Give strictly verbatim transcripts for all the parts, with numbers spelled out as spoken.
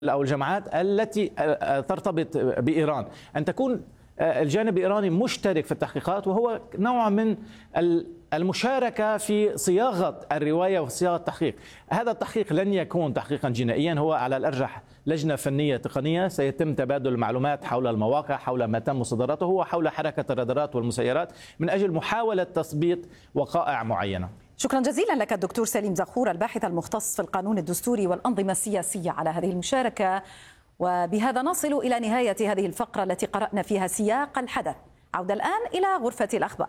أو الجماعات التي ترتبط بإيران، أن تكون الجانب الإيراني مشترك في التحقيقات، وهو نوع من المشاركة في صياغة الرواية وصياغة التحقيق. هذا التحقيق لن يكون تحقيقا جنائيا، هو على الأرجح لجنة فنية تقنية، سيتم تبادل المعلومات حول المواقع، حول ما تم مصادرته وحول حركة الرادارات والمسيرات من أجل محاولة تثبيت وقائع معينة. شكرا جزيلا لك الدكتور سليم زغخور، الباحث المختص في القانون الدستوري والأنظمة السياسية، على هذه المشاركة. وبهذا نصل إلى نهاية هذه الفقرة التي قرأنا فيها سياق الحدث. عودة الآن إلى غرفة الأخبار.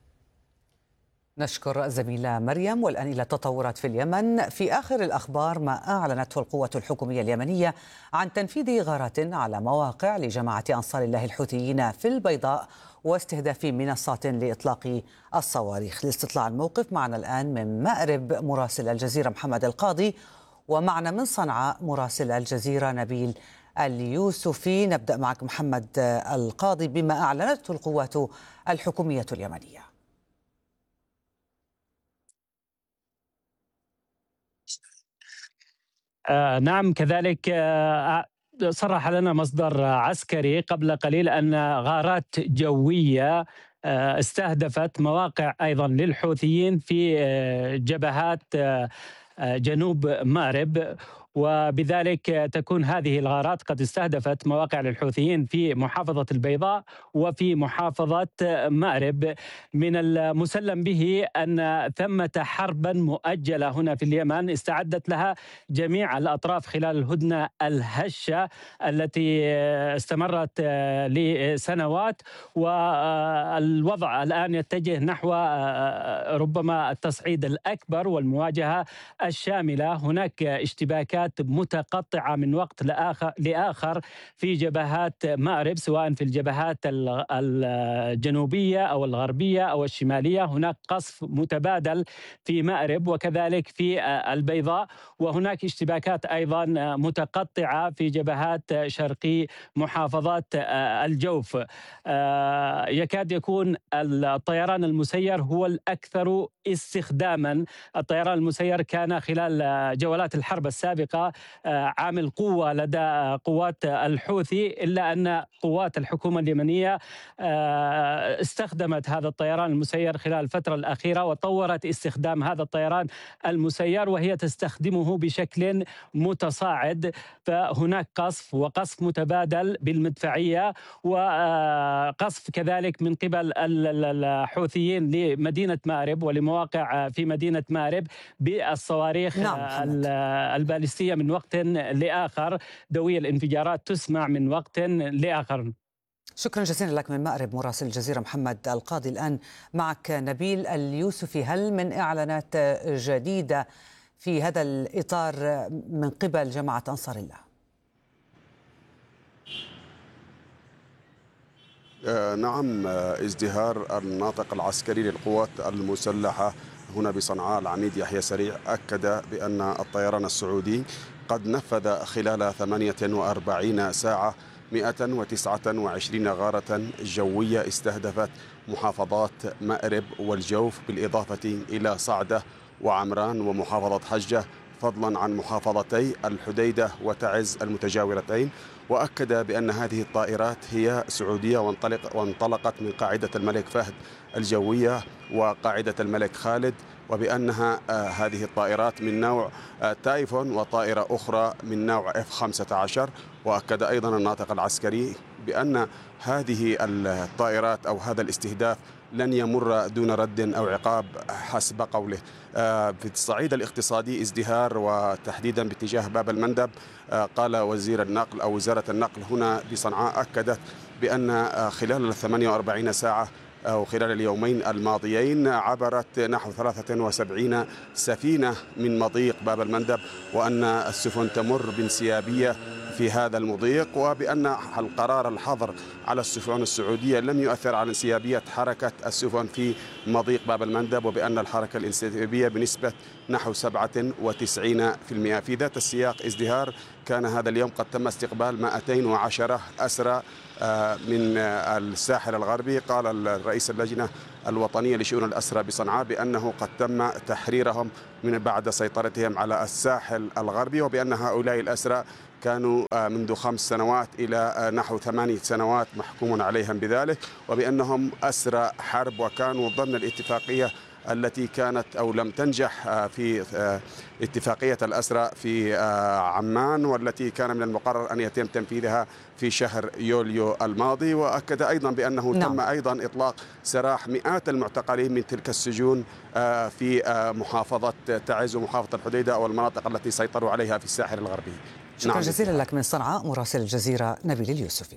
نشكر الزميلة مريم. والآن إلى التطورات في اليمن. في آخر الأخبار ما أعلنته القوة الحكومية اليمنية عن تنفيذ غارات على مواقع لجماعة أنصار الله الحوثيين في البيضاء واستهداف منصات لإطلاق الصواريخ. لاستطلاع الموقف معنا الآن من مأرب مراسل الجزيرة محمد القاضي، ومعنا من صنعاء مراسل الجزيرة نبيل اليوسفي. نبدأ معك محمد القاضي بما أعلنته القوات الحكومية اليمنية. آه نعم، كذلك آه صرح لنا مصدر عسكري قبل قليل أن غارات جوية آه استهدفت مواقع أيضا للحوثيين في آه جبهات آه جنوب مأرب، وبذلك تكون هذه الغارات قد استهدفت مواقع للحوثيين في محافظة البيضاء وفي محافظة مأرب. من المسلم به أن ثمة حربا مؤجلة هنا في اليمن استعدت لها جميع الأطراف خلال الهدنة الهشة التي استمرت لسنوات، والوضع الآن يتجه نحو ربما التصعيد الأكبر والمواجهة الشاملة. هناك اشتباكات متقطعة من وقت لآخر في جبهات مأرب، سواء في الجبهات الجنوبية أو الغربية أو الشمالية. هناك قصف متبادل في مأرب وكذلك في البيضاء، وهناك اشتباكات أيضا متقطعة في جبهات شرقي محافظات الجوف. يكاد يكون الطيران المسير هو الأكثر استخداما. الطيران المسير كان خلال جولات الحرب السابقة عامل قوة لدى قوات الحوثي، إلا أن قوات الحكومة اليمنية استخدمت هذا الطيران المسير خلال الفترة الأخيرة وطورت استخدام هذا الطيران المسير، وهي تستخدمه بشكل متصاعد. فهناك قصف وقصف متبادل بالمدفعية، وقصف كذلك من قبل الحوثيين لمدينة مأرب ولمواقع في مدينة مأرب بالصواريخ نعم البالستية من وقت لآخر. دوي الانفجارات تسمع من وقت لآخر. شكرا جزيلا لك من مأرب مراسل الجزيرة محمد القاضي. الآن معك نبيل اليوسفي. هل من إعلانات جديدة في هذا الإطار من قبل جماعة أنصار الله؟ آه نعم، ازدهار الناطق العسكري للقوات المسلحة هنا بصنعاء العميد يحيى سريع أكد بأن الطيران السعودي قد نفذ خلال ثمانية وأربعين ساعة مئة وتسعة وعشرين غارة جوية استهدفت محافظات مأرب والجوف، بالإضافة إلى صعدة وعمران ومحافظة حجة، فضلا عن محافظتي الحديدة وتعز المتجاورتين. وأكد بأن هذه الطائرات هي سعودية وانطلق وانطلقت من قاعدة الملك فهد الجوية وقاعدة الملك خالد، وبأنها آه هذه الطائرات من نوع آه تايفون وطائرة أخرى من نوع إف خمسة عشر. وأكد أيضا الناطق العسكري بأن هذه الطائرات أو هذا الاستهداف لن يمر دون رد أو عقاب حسب قوله. آه في الصعيد الاقتصادي ازدهار، وتحديدا باتجاه باب المندب. آه قال وزير النقل أو وزارة النقل هنا بصنعاء أكدت بأن آه خلال الثمانية وأربعين ساعة أو خلال اليومين الماضيين عبرت نحو ثلاثة وسبعين سفينة من مضيق باب المندب، وأن السفن تمر بانسيابية في هذا المضيق، وبأن القرار الحظر على السفن السعودية لم يؤثر على انسيابية حركة السفن في مضيق باب المندب، وبأن الحركة الانسيابية بنسبة نحو سبعة وتسعين بالمئة. في ذات السياق ازدهار، كان هذا اليوم قد تم استقبال مئتين وعشرة أسرى من الساحل الغربي. قال الرئيس اللجنة الوطنية لشؤون الأسرى بصنعاء بأنه قد تم تحريرهم من بعد سيطرتهم على الساحل الغربي، وبأن هؤلاء الأسرى كانوا منذ خمس سنوات إلى نحو ثمانية سنوات محكوم عليهم بذلك، وبأنهم أسرى حرب وكانوا ضمن الاتفاقية التي كانت أو لم تنجح في اتفاقية الأسرى في عمان، والتي كان من المقرر أن يتم تنفيذها في شهر يوليو الماضي. وأكد أيضا بأنه نعم. تم أيضا إطلاق سراح مئات المعتقلين من تلك السجون في محافظة تعز ومحافظة الحديدة أو المناطق التي سيطروا عليها في الساحل الغربي. شكرا نعم. جزيلا لك من صنعاء مراسل الجزيرة نبيل اليوسفي.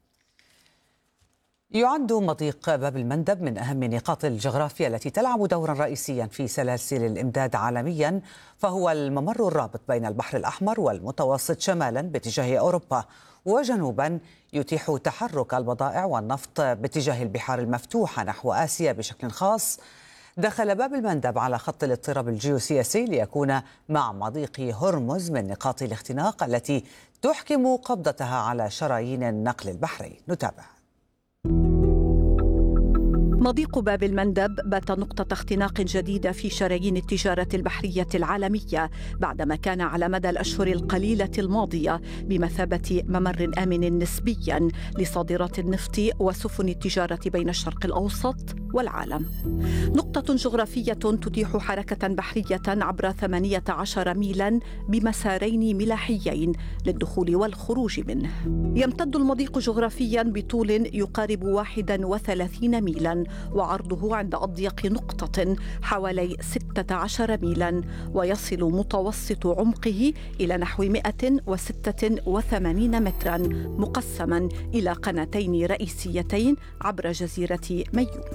يعد مضيق باب المندب من أهم نقاط الجغرافيا التي تلعب دورا رئيسيا في سلاسل الإمداد عالميا، فهو الممر الرابط بين البحر الأحمر والمتوسط شمالا باتجاه أوروبا، وجنوبا يتيح تحرك البضائع والنفط باتجاه البحار المفتوحة نحو آسيا بشكل خاص. دخل باب المندب على خط الاضطراب الجيوسياسي ليكون مع مضيق هرمز من نقاط الاختناق التي تحكم قبضتها على شرايين النقل البحري. نتابع. مضيق باب المندب بات نقطة اختناق جديدة في شرايين التجارة البحرية العالمية، بعدما كان على مدى الأشهر القليلة الماضية بمثابة ممر آمن نسبياً لصادرات النفط وسفن التجارة بين الشرق الأوسط والعالم. نقطة جغرافية تتيح حركة بحرية عبر ثمانية عشر ميلاً بمسارين ملاحيين للدخول والخروج منه. يمتد المضيق جغرافياً بطول يقارب واحد وثلاثين ميلاً، وعرضه عند أضيق نقطة حوالي ستة عشر ميلاً، ويصل متوسط عمقه إلى نحو مئة وستة وثمانين متراً، مقسماً إلى قناتين رئيسيتين عبر جزيرة ميون.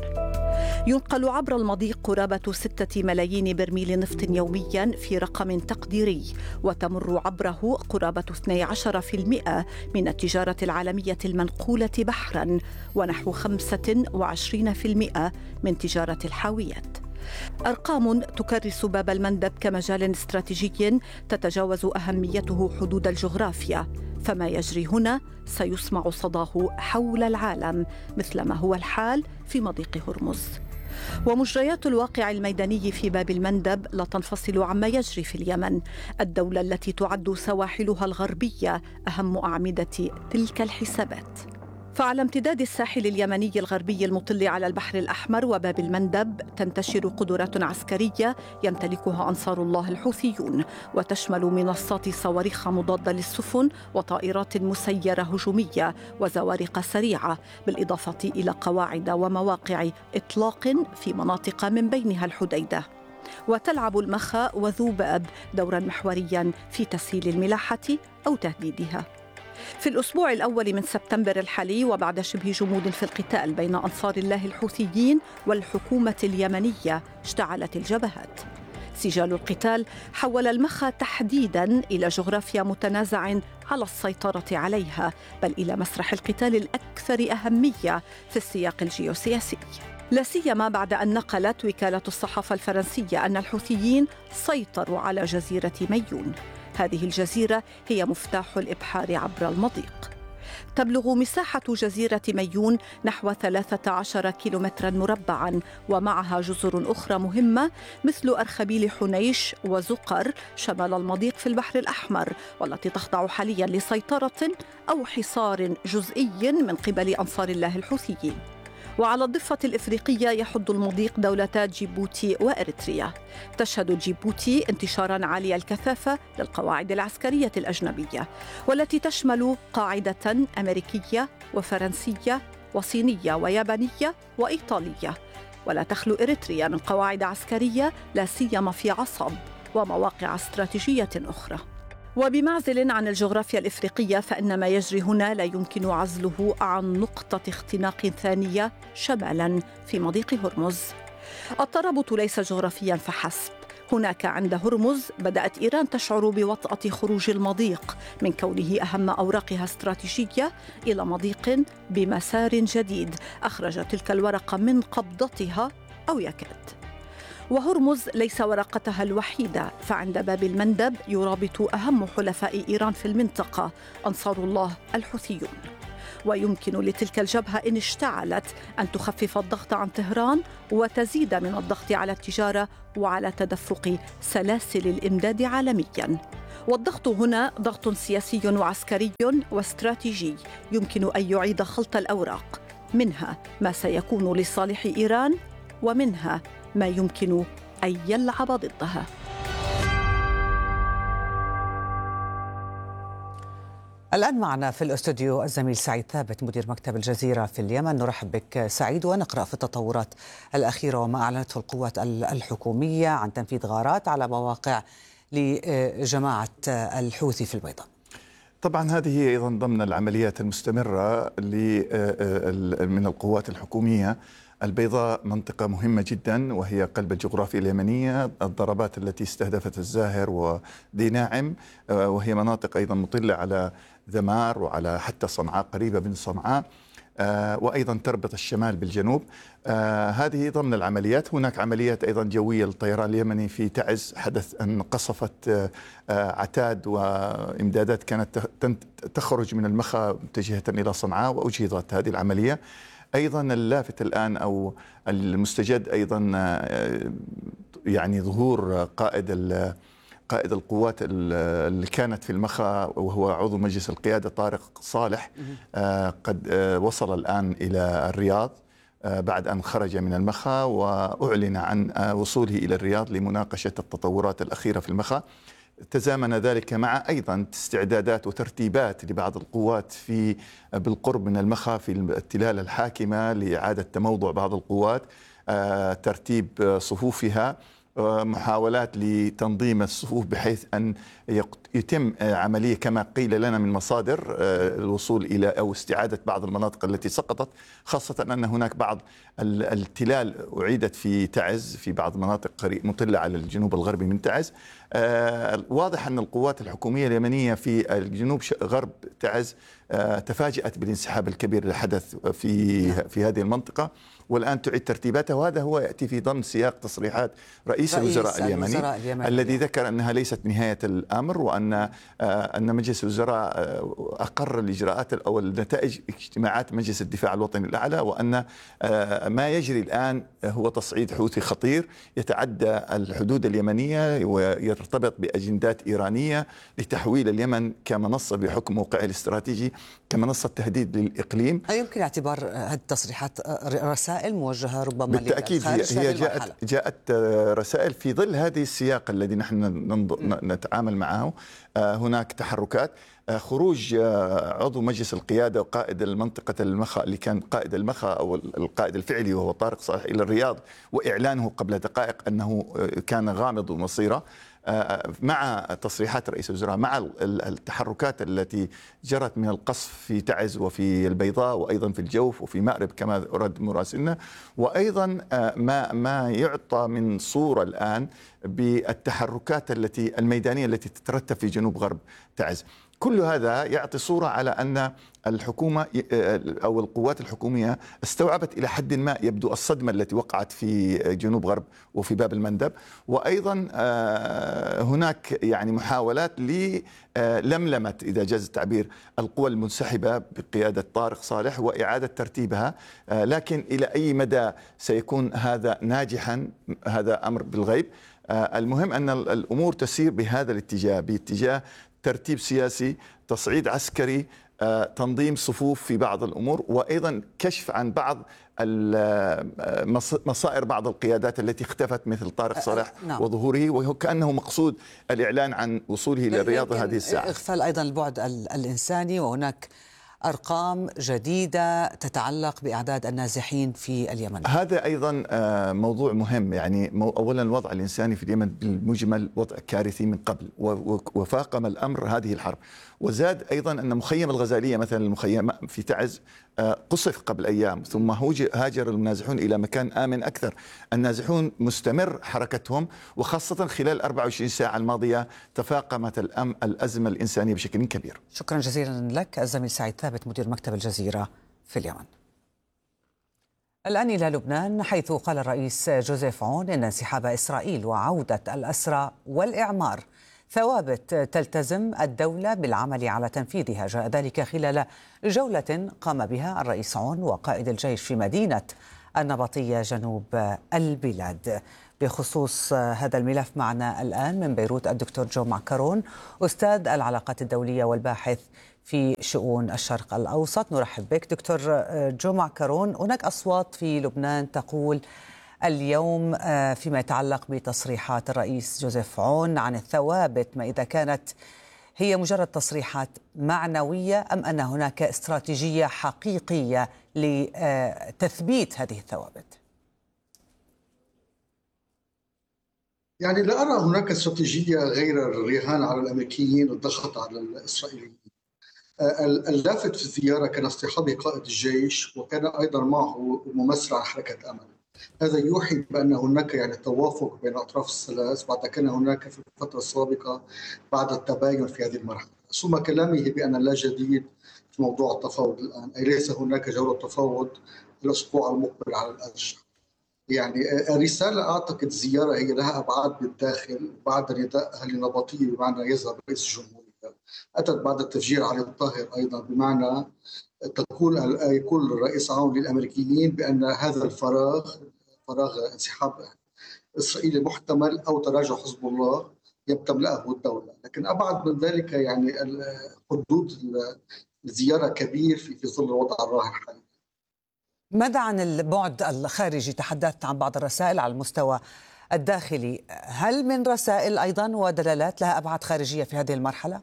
ينقل عبر المضيق قرابة ستة ملايين برميل نفط يومياً في رقم تقديري، وتمر عبره قرابة اثني عشر بالمئة من التجارة العالمية المنقولة بحراً، ونحو خمسة وعشرين بالمئة من تجارة الحاويات. أرقام تكرس باب المندب كمجال استراتيجي تتجاوز أهميته حدود الجغرافيا، فما يجري هنا سيسمع صداه حول العالم، مثلما هو الحال في مضيق هرمز. ومجريات الواقع الميداني في باب المندب لا تنفصل عما يجري في اليمن، الدولة التي تعد سواحلها الغربية أهم أعمدة تلك الحسابات. فعلى امتداد الساحل اليمني الغربي المطل على البحر الأحمر وباب المندب تنتشر قدرات عسكرية يمتلكها أنصار الله الحوثيون، وتشمل منصات صواريخ مضادة للسفن وطائرات مسيرة هجومية وزوارق سريعة، بالإضافة إلى قواعد ومواقع إطلاق في مناطق من بينها الحديدة. وتلعب المخا وذوباب دورا محوريا في تسهيل الملاحة أو تهديدها. في الأسبوع الأول من سبتمبر الحالي، وبعد شبه جمود في القتال بين أنصار الله الحوثيين والحكومة اليمنية، اشتعلت الجبهات. سجال القتال حول المخا تحديداً إلى جغرافيا متنازع على السيطرة عليها، بل إلى مسرح القتال الأكثر أهمية في السياق الجيوسياسي، لا سيما بعد أن نقلت وكالة الصحافة الفرنسية أن الحوثيين سيطروا على جزيرة ميون. هذه الجزيرة هي مفتاح الإبحار عبر المضيق. تبلغ مساحة جزيرة ميون نحو ثلاثة عشر كيلومتراً مربعاً، ومعها جزر أخرى مهمة مثل أرخبيل حنيش وزقر شمال المضيق في البحر الأحمر، والتي تخضع حالياً لسيطرة أو حصار جزئي من قبل أنصار الله الحوثيين. وعلى الضفة الإفريقية يحد المضيق دولتا جيبوتي وإريتريا. تشهد جيبوتي انتشاراً عالي الكثافة للقواعد العسكرية الأجنبية، والتي تشمل قاعدة أمريكية وفرنسية وصينية ويابانية وإيطالية. ولا تخلو إريتريا من قواعد عسكرية لا سيما في عصب ومواقع استراتيجية أخرى. وبمعزل عن الجغرافيا الإفريقية، فإن ما يجري هنا لا يمكن عزله عن نقطة اختناق ثانية شمالاً في مضيق هرمز. الترابط ليس جغرافياً فحسب. هناك عند هرمز بدأت إيران تشعر بوطأة خروج المضيق من كونه أهم أوراقها استراتيجية إلى مضيق بمسار جديد أخرج تلك الورقة من قبضتها أو يكاد. وهرمز ليس ورقتها الوحيدة، فعند باب المندب يرابط أهم حلفاء إيران في المنطقة أنصار الله الحوثيون. ويمكن لتلك الجبهة إن اشتعلت أن تخفف الضغط عن طهران وتزيد من الضغط على التجارة وعلى تدفق سلاسل الإمداد عالمياً. والضغط هنا ضغط سياسي وعسكري واستراتيجي يمكن أن يعيد خلط الأوراق، منها ما سيكون لصالح إيران ومنها ما يمكن أن يلعب ضدها. الآن معنا في الاستوديو الزميل سعيد ثابت مدير مكتب الجزيرة في اليمن. نرحب بك سعيد ونقرأ في التطورات الأخيرة وما أعلنته القوات الحكومية عن تنفيذ غارات على مواقع لجماعة الحوثي في البيضاء. طبعا هذه أيضا ضمن العمليات المستمرة من القوات الحكومية. البيضاء منطقة مهمة جدا وهي قلب الجغرافيا اليمنية. الضربات التي استهدفت الزاهر ودي ناعم وهي مناطق أيضا مطلة على ذمار وعلى حتى صنعاء قريبة من صنعاء، وأيضا تربط الشمال بالجنوب. هذه ضمن العمليات. هناك عمليات أيضا جوية للطيران اليمني في تعز، حدث أن قصفت عتاد وإمدادات كانت تخرج من المخا متجهة إلى صنعاء وأجهضت هذه العملية. أيضا اللافت الآن أو المستجد أيضا يعني ظهور قائد قائد القوات اللي كانت في المخا وهو عضو مجلس القيادة طارق صالح، قد وصل الآن إلى الرياض بعد أن خرج من المخا، وأعلن عن وصوله إلى الرياض لمناقشة التطورات الأخيرة في المخا. تزامن ذلك مع أيضا استعدادات وترتيبات لبعض القوات في بالقرب من المخا في التلال الحاكمة لإعادة تموضع بعض القوات، ترتيب صفوفها، محاولات لتنظيم الصفوف بحيث أن يتم عملية كما قيل لنا من مصادر الوصول إلى أو استعادة بعض المناطق التي سقطت، خاصة أن هناك بعض التلال أعيدت في تعز في بعض مناطق مطلة على الجنوب الغربي من تعز. واضح أن القوات الحكومية اليمنية في الجنوب غرب تعز تفاجأت بالانسحاب الكبير اللي حدث في في هذه المنطقة، والآن تعيد ترتيباتها. وهذا هو يأتي في ضمن سياق تصريحات رئيس, رئيس الوزراء اليمني, اليمني الذي ذكر أنها ليست نهاية الأمر، وأن أن مجلس الوزراء أقر الإجراءات أو النتائج اجتماعات مجلس الدفاع الوطني الأعلى، وأن ما يجري الآن هو تصعيد حوثي خطير يتعدى الحدود اليمنية ويرتبط بأجندات إيرانية لتحويل اليمن كمنصة بحكم موقعها الاستراتيجي كمنصة تهديد للإقليم. يمكن اعتبار هذه التصريحات رسائل موجهة ربما بالتأكيد. هي, هي جاءت, جاءت رسائل في ظل هذه السياق الذي نحن نتعامل معه. هناك تحركات، خروج عضو مجلس القيادة وقائد المنطقة المخا اللي كان قائد المخا أو القائد الفعلي وهو طارق صالح إلى الرياض، وإعلانه قبل دقائق أنه كان غامض مصيره، مع تصريحات رئيس الوزراء، مع التحركات التي جرت من القصف في تعز وفي البيضاء وأيضا في الجوف وفي مأرب كما رد مراسلنا، وأيضا ما ما يعطى من صورة الآن بالتحركات التي الميدانية التي تترتب في جنوب غرب تعز. كل هذا يعطي صورة على أن الحكومة أو القوات الحكومية استوعبت إلى حد ما يبدو الصدمة التي وقعت في جنوب غرب وفي باب المندب، وأيضا هناك يعني محاولات للملمة إذا جاز التعبير القوى المنسحبة بقيادة طارق صالح وإعادة ترتيبها، لكن إلى أي مدى سيكون هذا ناجحا هذا أمر بالغيب. المهم أن الأمور تسير بهذا الاتجاه، باتجاه ترتيب سياسي، تصعيد عسكري، تنظيم صفوف في بعض الأمور، وأيضا كشف عن بعض مصائر بعض القيادات التي اختفت مثل طارق صالح نعم. وظهوره، وكأنه مقصود الإعلان عن وصوله إلى الرياض هذه الساعة. إغفال أيضا البعد الإنساني، وهناك أرقام جديدة تتعلق بأعداد النازحين في اليمن. هذا أيضا موضوع مهم. يعني أولا الوضع الإنساني في اليمن بالمجمل وضع كارثي من قبل، وفاقم الأمر هذه الحرب. وزاد أيضا أن مخيم الغزالية مثلا المخيم في تعز قصف قبل أيام، ثم هاجر النازحون إلى مكان آمن أكثر. النازحون مستمر حركتهم، وخاصة خلال أربع وعشرين ساعة الماضية تفاقمت الأم الأزمة الإنسانية بشكل كبير. شكرا جزيلا لك الزميل سعيد ثابت مدير مكتب الجزيرة في اليمن. الآن إلى لبنان، حيث قال الرئيس جوزيف عون إن انسحاب إسرائيل وعودة الأسرى والإعمار ثوابت تلتزم الدولة بالعمل على تنفيذها. جاء ذلك خلال جولة قام بها الرئيس عون وقائد الجيش في مدينة النبطية جنوب البلاد. بخصوص هذا الملف معنا الآن من بيروت الدكتور جو معكرون، أستاذ العلاقات الدولية والباحث في شؤون الشرق الأوسط. نرحب بك دكتور جو معكرون. هناك أصوات في لبنان تقول اليوم فيما يتعلق بتصريحات الرئيس جوزيف عون عن الثوابت، ما إذا كانت هي مجرد تصريحات معنوية أم أن هناك استراتيجية حقيقية لتثبيت هذه الثوابت؟ يعني لا أرى هناك استراتيجية غير الرهان على الأمريكيين والضغط على الإسرائيليين. اللافت في الزيارة كان اصطحاب قائد الجيش، وكان أيضا معه ممثل عن حركة أمل. هذا يوحي بأن هناك يعني توافق بين الأطراف الثلاث بعد كان هناك في الفترة السابقة بعد التباين في هذه المرحلة. ثم كلامه بأن لا جديد في موضوع التفاوض الآن، أي ليس هناك جولة تفاوض الأسبوع المقبل على الأرجح. يعني الرسالة أعتقد الزيارة هي لها أبعاد بالداخل بعد ندائها لنبطية بمعنى يذهب رئيس الجمهورية، أتت بعد التفجير علي الطاهر أيضا بمعنى تقول يقول الرئيس عون للأمريكيين بأن هذا الفراغ فراغ انسحاب إسرائيلي محتمل أو تراجع حزب الله يمتلئه الدولة. لكن أبعد من ذلك يعني حدود الزيارة كبير في في ظل الوضع الراهن حاليا. ماذا عن البعد الخارجي؟ تحدثت عن بعض الرسائل على المستوى الداخلي، هل من رسائل أيضا ودلالات لها أبعاد خارجية في هذه المرحلة؟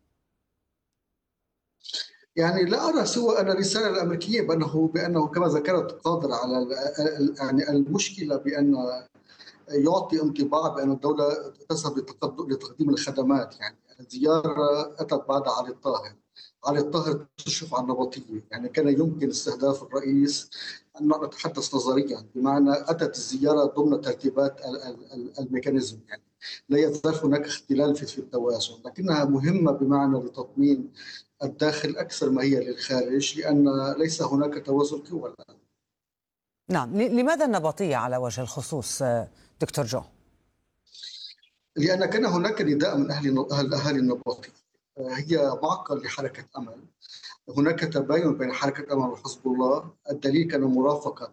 يعني لا أرى سوى أن الرسالة الأمريكية بأنه بأنه كما ذكرت قادر على يعني المشكلة بأن يعطي انطباع بأن الدولة تذهب لتقديم الخدمات. يعني الزيارة أتت بعد علي الطاهر، علي الطاهر تشرف على النبطية، يعني كان يمكن استهداف الرئيس أن نتحدث نظريا بمعنى أتت الزيارة ضمن ترتيبات الميكانيزم، يعني لا يزال هناك اختلال في التوازن، لكنها مهمة بمعنى لتطمين الداخل أكثر ما هي للخارج، لأن ليس هناك توازن قوى الآن. نعم، لماذا النبطية على وجه الخصوص دكتور جو؟ لأن كان هناك نداء من أهل أهالي النبطية، هي معقل لحركة أمل، هناك تباين بين حركة أمل وحزب الله. الدليل كان مرافقة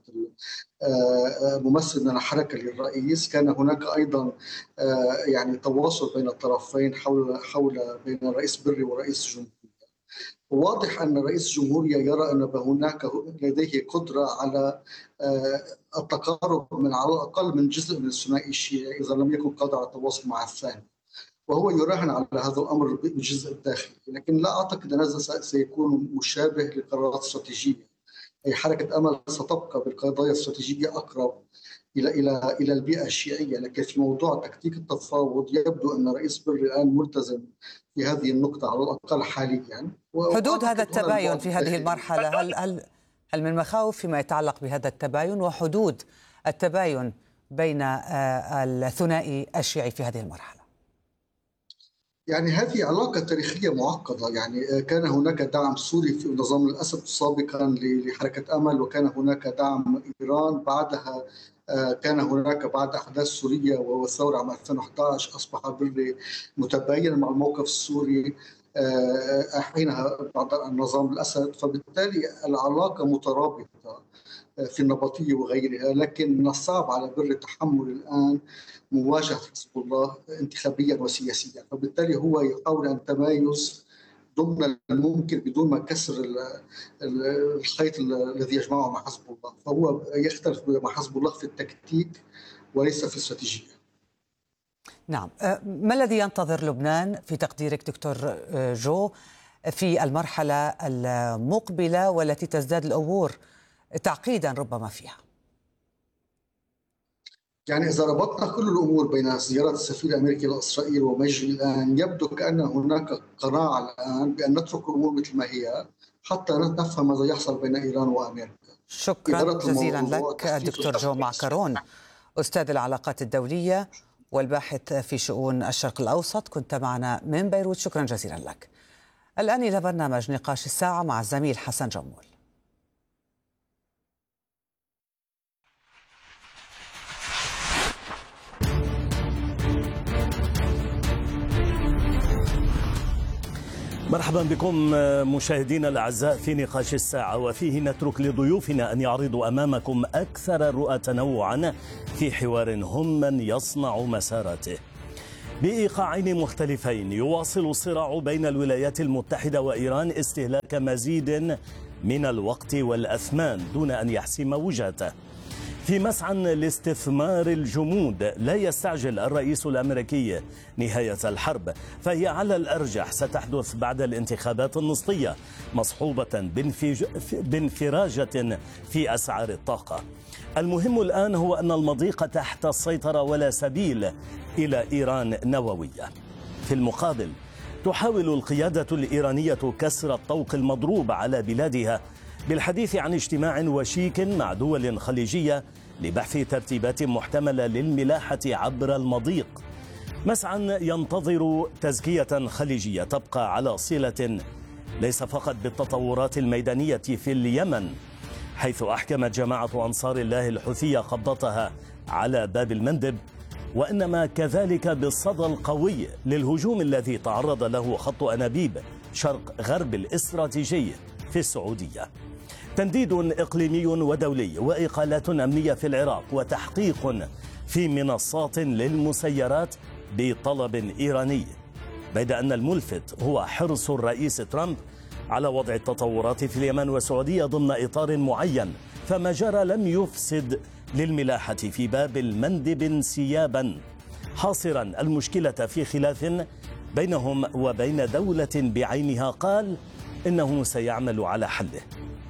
ممثل من الحركة للرئيس، كان هناك أيضا يعني تواصل بين الطرفين حول حول بين الرئيس بري ورئيس الجمهورية. واضح أن رئيس الجمهورية يرى أن هناك لديه قدرة على التقارب من على الأقل من جزء من الثنائي الشيعي إذا لم يكن قادر على التواصل مع الثاني، وهو يراهن على هذا الأمر بالجزء الداخلي. لكن لا أعتقد أن هذا سيكون مشابه لقرارات استراتيجية، أي حركة أمل ستبقى بالقضايا الاستراتيجية أقرب إلى إلى إلى البيئة الشيعية. لكن في موضوع تكتيك التفاوض يبدو أن رئيس بري الآن ملتزم في هذه النقطة على الأقل حاليا. حدود هذا التباين في هذه المرحلة، هل هل هل من مخاوف فيما يتعلق بهذا التباين وحدود التباين بين الثنائي الشيعي في هذه المرحلة؟ يعني هذه علاقة تاريخية معقدة. يعني كان هناك دعم سوري في نظام الأسد سابقا لحركة أمل، وكان هناك دعم إيران بعدها، كان هناك بعد أحداث سوريا والثورة عام ألفين وأحد عشر أصبح بري متباينا مع الموقف السوري حينها بعد النظام الأسد، فبالتالي العلاقة مترابطة في النبطية وغيرها. لكن من الصعب على بري تحمل الآن مواجهة حزب الله انتخابيا وسياسيا، فبالتالي هو يحاول أن تمايز ضمن الممكن بدون ما كسر الخيط الذي يجمعه مع حزب الله. فهو يختلف مع حزب الله في التكتيك وليس في الاستراتيجية. نعم، ما الذي ينتظر لبنان في تقديرك دكتور جو في المرحلة المقبلة والتي تزداد الأمور تعقيدا ربما فيها؟ يعني إذا ربطنا كل الأمور بين زيارة السفير الأمريكي لإسرائيل ومجري الآن، يبدو كأن هناك قناعة الآن بأن نترك الأمور مثل ما هي حتى نفهم ماذا يحصل بين إيران وأمريكا. شكرا جزيلا لك الدكتور جو معكرون، أستاذ العلاقات الدولية والباحث في شؤون الشرق الأوسط، كنت معنا من بيروت، شكرا جزيلا لك. الآن إلى برنامج نقاش الساعة مع الزميل حسن جمول. مرحبا بكم مشاهدينا الأعزاء في نقاش الساعة، وفيه نترك لضيوفنا أن يعرضوا أمامكم أكثر الرؤى تنوعا في حوار هم من يصنع مسارته. بإيقاعين مختلفين يواصل الصراع بين الولايات المتحدة وإيران استهلاك مزيد من الوقت والأثمان دون أن يحسم وجهته. في مسعى لاستثمار الجمود لا يستعجل الرئيس الأمريكي نهاية الحرب، فهي على الأرجح ستحدث بعد الانتخابات النصفية مصحوبة بانفراجة في أسعار الطاقة. المهم الآن هو أن المضيق تحت السيطرة ولا سبيل إلى إيران نووية. في المقابل تحاول القيادة الإيرانية كسر الطوق المضروب على بلادها بالحديث عن اجتماع وشيك مع دول خليجية لبحث ترتيبات محتملة للملاحة عبر المضيق. مسعى ينتظر تزكية خليجية تبقى على صلة ليس فقط بالتطورات الميدانية في اليمن، حيث أحكمت جماعة أنصار الله الحوثية قبضتها على باب المندب، وإنما كذلك بالصدى القوي للهجوم الذي تعرض له خط أنابيب شرق غرب الاستراتيجي في السعودية. تنديد إقليمي ودولي وإقالات أمنية في العراق وتحقيق في منصات للمسيرات بطلب إيراني، بيد أن الملفت هو حرص الرئيس ترامب على وضع التطورات في اليمن والسعودية ضمن إطار معين، فما جرى لم يفسد للملاحة في باب المندب انسيابا، حاصرا المشكلة في خلاف بينهم وبين دولة بعينها قال إنه سيعمل على حله.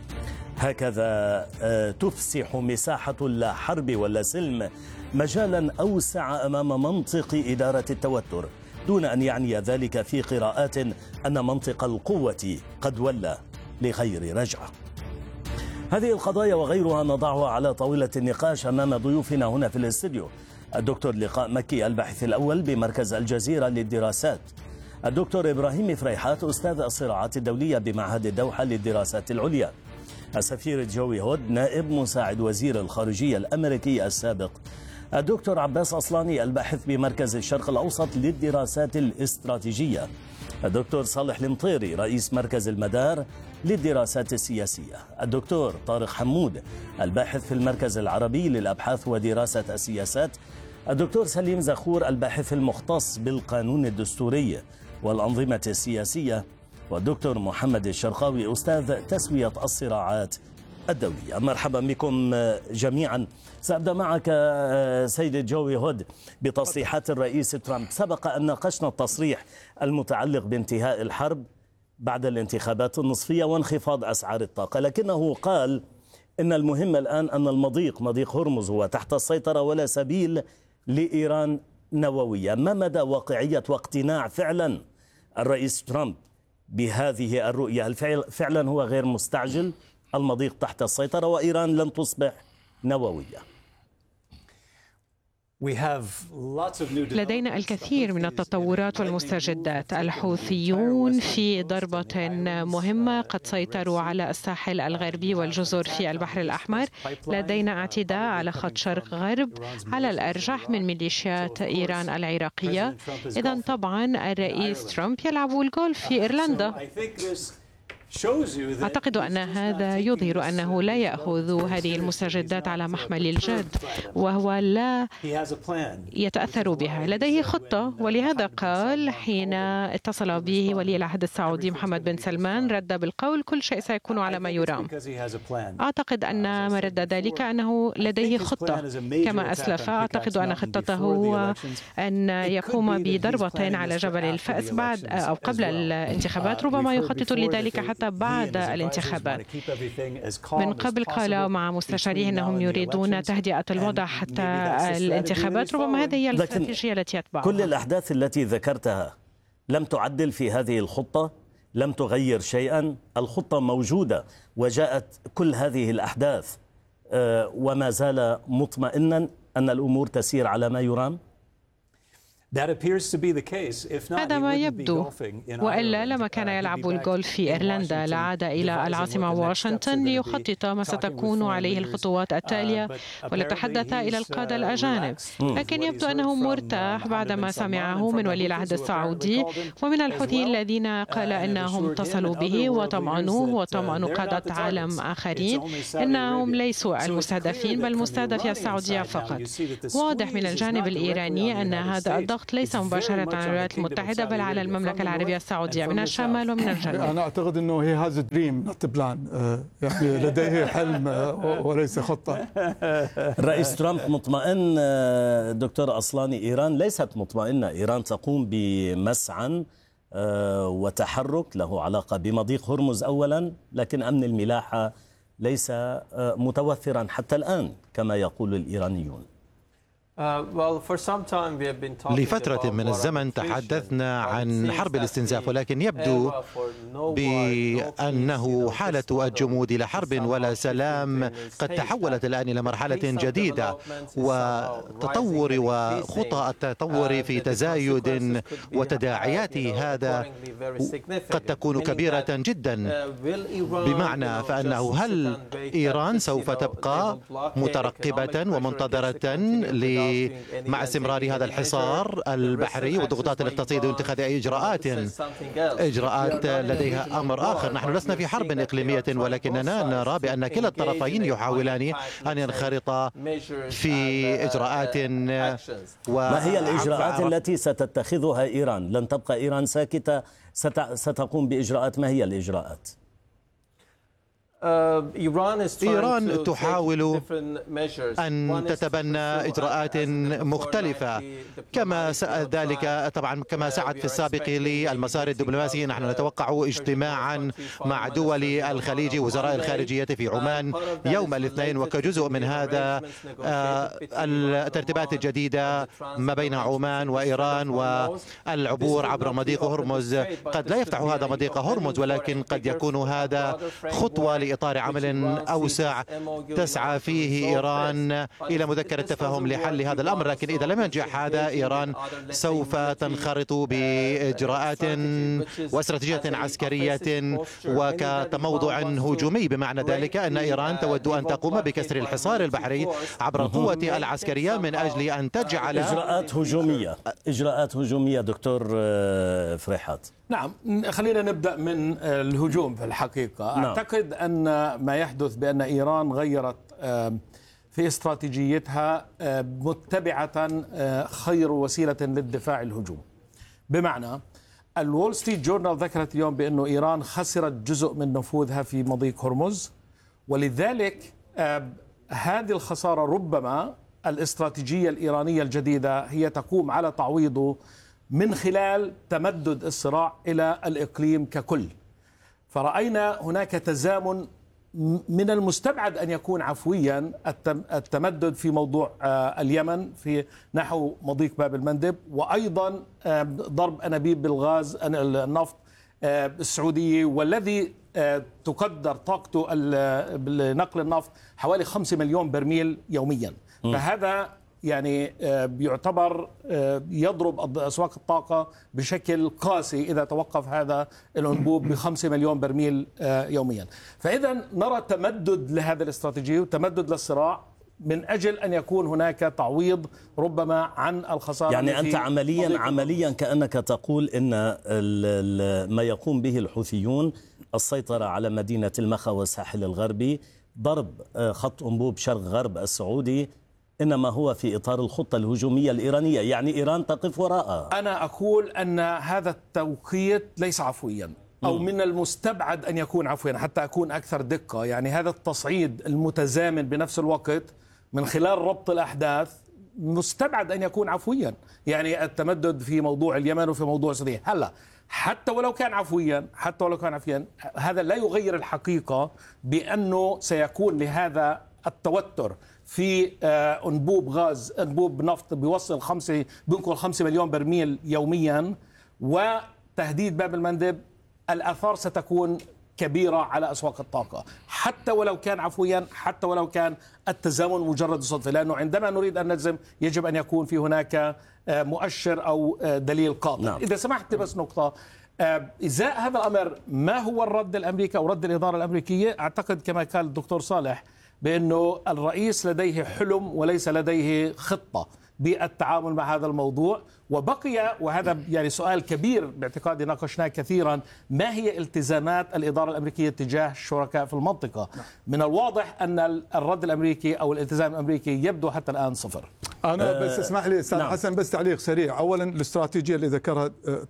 هكذا تفسح مساحة لا حرب ولا سلم مجالا أوسع أمام منطق إدارة التوتر، دون أن يعني ذلك في قراءات أن منطق القوة قد ولى لغير رجعة. هذه القضايا وغيرها نضعها على طاولة النقاش أمام ضيوفنا هنا في الاستوديو: الدكتور لقاء مكي الباحث الأول بمركز الجزيرة للدراسات، الدكتور إبراهيم فريحات أستاذ الصراعات الدولية بمعهد الدوحة للدراسات العليا، السفير جوي هود نائب مساعد وزير الخارجية الأمريكي السابق، الدكتور عباس أصلاني الباحث بمركز الشرق الأوسط للدراسات الاستراتيجية، الدكتور صالح المطيري رئيس مركز المدار للدراسات السياسية، الدكتور طارق حمود الباحث في المركز العربي للأبحاث ودراسة السياسات، الدكتور سليم زخور الباحث المختص بالقانون الدستوري والأنظمة السياسية، والدكتور محمد الشرقاوي أستاذ تسوية الصراعات الدولية. مرحبا بكم جميعا. سأبدأ معك سيد جوي هود بتصريحات الرئيس ترامب. سبق أن ناقشنا التصريح المتعلق بانتهاء الحرب بعد الانتخابات النصفية وانخفاض أسعار الطاقة، لكنه قال إن المهم الآن أن المضيق مضيق هرمز هو تحت السيطرة ولا سبيل لإيران نووية. ما مدى واقعية واقتناع فعلا الرئيس ترامب بهذه الرؤية؟ هل فعلا هو غير مستعجل؟ المضيق تحت السيطرة وإيران لن تصبح نووية. لدينا الكثير من التطورات والمستجدات. الحوثيون في ضربة مهمة قد سيطروا على الساحل الغربي والجزر في البحر الأحمر. لدينا اعتداء على خط شرق غرب على الأرجح من ميليشيات إيران العراقية. إذن طبعا الرئيس ترامب يلعب الجولف في إيرلندا. أعتقد أن هذا يظهر أنه لا يأخذ هذه المستجدات على محمل الجد، وهو لا يتأثر بها. لديه خطة، ولهذا قال حين اتصل به ولي العهد السعودي محمد بن سلمان رد بالقول كل شيء سيكون على ما يرام. أعتقد أن ما رد ذلك أنه لديه خطة كما أسلف. أعتقد أن خطته هو أن يقوم بضربة على جبل الفأس بعد أو قبل الانتخابات، ربما يخطط لذلك حتى بعد الانتخابات. من قبل قالوا مع مستشاريه أنهم يريدون تهدئة الوضع حتى الانتخابات، ربما هذه هي الاستراتيجية التي يتبعها. كل الأحداث التي ذكرتها لم تعدل في هذه الخطة، لم تغير شيئا. الخطة موجودة وجاءت كل هذه الأحداث وما زال مطمئنا أن الأمور تسير على ما يرام. هذا ما يبدو، وإلا لما كان يلعب الجولف في إيرلندا لعاد إلى العاصمة واشنطن ليخطط ما ستكون عليه الخطوات التالية وليتحدث إلى القادة الأجانب. لكن يبدو أنه مرتاح بعدما سمعه من ولي العهد السعودي ومن الحوثيين الذين قال أنهم اتصلوا به وطمأنوه وطمأنوا قادة عالم آخرين أنهم ليسوا المستهدفين بل مستهدفي السعودية فقط. واضح من الجانب الإيراني أن هذا الضغط ليس مباشرة على الولايات المتحدة بل على المملكة العربية السعودية من الشمال ومن الجنوب. أنا أعتقد أنه هي هذا دريم نوت بلان، يعني لديه حلم وليس خطة. الرئيس ترامب مطمئن. دكتور أصلاني، إيران ليست مطمئنة. إيران تقوم بمسعى وتحرك له علاقة بمضيق هرمز أولا، لكن أمن الملاحة ليس متوفرا حتى الآن كما يقول الإيرانيون. لفترة من الزمن تحدثنا عن حرب الاستنزاف، ولكن يبدو بأنه حالة الجمود إلى حرب ولا سلام قد تحولت الآن إلى مرحلة جديدة، وتطور وخطى التطور في تزايد وتداعيات هذا قد تكون كبيرة جدا. بمعنى فأنه هل إيران سوف تبقى مترقبة ومنتظرة ل مع استمرار هذا الحصار البحري والضغوطات الاقتصادية واتخاذ أي إجراءات إجراءات لديها أمر آخر؟ نحن لسنا في حرب إقليمية، ولكننا نرى بأن كلا الطرفين يحاولان أن ينخرطا في إجراءات. ما هي الإجراءات التي ستتخذها إيران؟ لن تبقى إيران ساكتة، ستقوم بإجراءات. ما هي الإجراءات؟ إيران تحاول أن تتبنى إجراءات مختلفة كما ذلك طبعا كما سعت في السابق للمسار الدبلوماسي. نحن نتوقع اجتماعا مع دول الخليج وزراء الخارجية في عمان يوم الاثنين، وكجزء من هذا الترتيبات الجديدة ما بين عمان وإيران والعبور عبر مضيق هرمز. قد لا يفتح هذا مضيق هرمز، ولكن قد يكون هذا خطوة إطار عمل أوسع تسعى فيه إيران إلى مذكرة تفاهم لحل هذا الأمر. لكن إذا لم ينجح هذا، إيران سوف تنخرط بإجراءات واستراتيجية عسكرية وكتموضع هجومي، بمعنى ذلك أن إيران تود أن تقوم بكسر الحصار البحري عبر القوة العسكرية من أجل أن تجعل إجراءات هجومية. إجراءات هجومية دكتور فريحات. نعم، خلينا نبدأ من الهجوم. في الحقيقة نعم. أعتقد أن ما يحدث بأن إيران غيرت في استراتيجيتها متبعة خير وسيلة للدفاع الهجوم. بمعنى الول ستريت جورنال ذكرت اليوم بأن إيران خسرت جزء من نفوذها في مضيق هرمز، ولذلك هذه الخسارة ربما الاستراتيجية الإيرانية الجديدة هي تقوم على تعويضه من خلال تمدد الصراع إلى الإقليم ككل. فرأينا هناك تزامن من المستبعد أن يكون عفويا التمدد في موضوع اليمن في نحو مضيق باب المندب، وأيضا ضرب أنابيب بالغاز النفط السعودية، والذي تقدر طاقته لنقل النفط حوالي خمسة مليون برميل يوميا. م. فهذا يعني يعتبر يضرب أسواق الطاقة بشكل قاسي إذا توقف هذا الأنبوب بخمسة مليون برميل يوميا. فإذا نرى تمدد لهذا الاستراتيجية وتمدد للصراع من أجل أن يكون هناك تعويض ربما عن الخسارة. يعني أنت عمليا عمليا كأنك تقول إن ما يقوم به الحوثيون السيطرة على مدينة المخا والساحل الغربي، ضرب خط أنبوب شرق غرب السعودي، إنما هو في إطار الخطة الهجومية الإيرانية، يعني إيران تقف وراءها. أنا أقول أن هذا التوقيت ليس عفويا، أو من المستبعد أن يكون عفويا حتى أكون أكثر دقة. يعني هذا التصعيد المتزامن بنفس الوقت من خلال ربط الأحداث مستبعد أن يكون عفويا. يعني التمدد في موضوع اليمن وفي موضوع سوريا هلا حتى ولو كان عفويا حتى ولو كان عفويا هذا لا يغير الحقيقة بأنه سيكون لهذا التوتر في أنبوب غاز أنبوب نفط بيوصل خمسة بينقل خمسة مليون برميل يوميا، وتهديد باب المندب. الآثار ستكون كبيرة على أسواق الطاقة. حتى ولو كان عفويا، حتى ولو كان التزامن مجرد صدفة، لأنه عندما نريد أن نجزم يجب أن يكون في هناك مؤشر أو دليل قاطع. نعم. إذا سمحت بس نقطة، إزاء هذا الأمر ما هو الرد الأمريكي أو رد الإدارة الأمريكية؟ أعتقد كما قال الدكتور صالح بأنه الرئيس لديه حلم وليس لديه خطة بالتعامل مع هذا الموضوع، وبقي وهذا يعني سؤال كبير باعتقادي ناقشناه كثيرا، ما هي التزامات الإدارة الأمريكية تجاه الشركاء في المنطقة؟ من الواضح أن الرد الأمريكي أو الالتزام الأمريكي يبدو حتى الآن صفر. أنا بس اسمح لي أستاذ نعم. حسن، بس تعليق سريع. أولا الاستراتيجية اللي ذكرها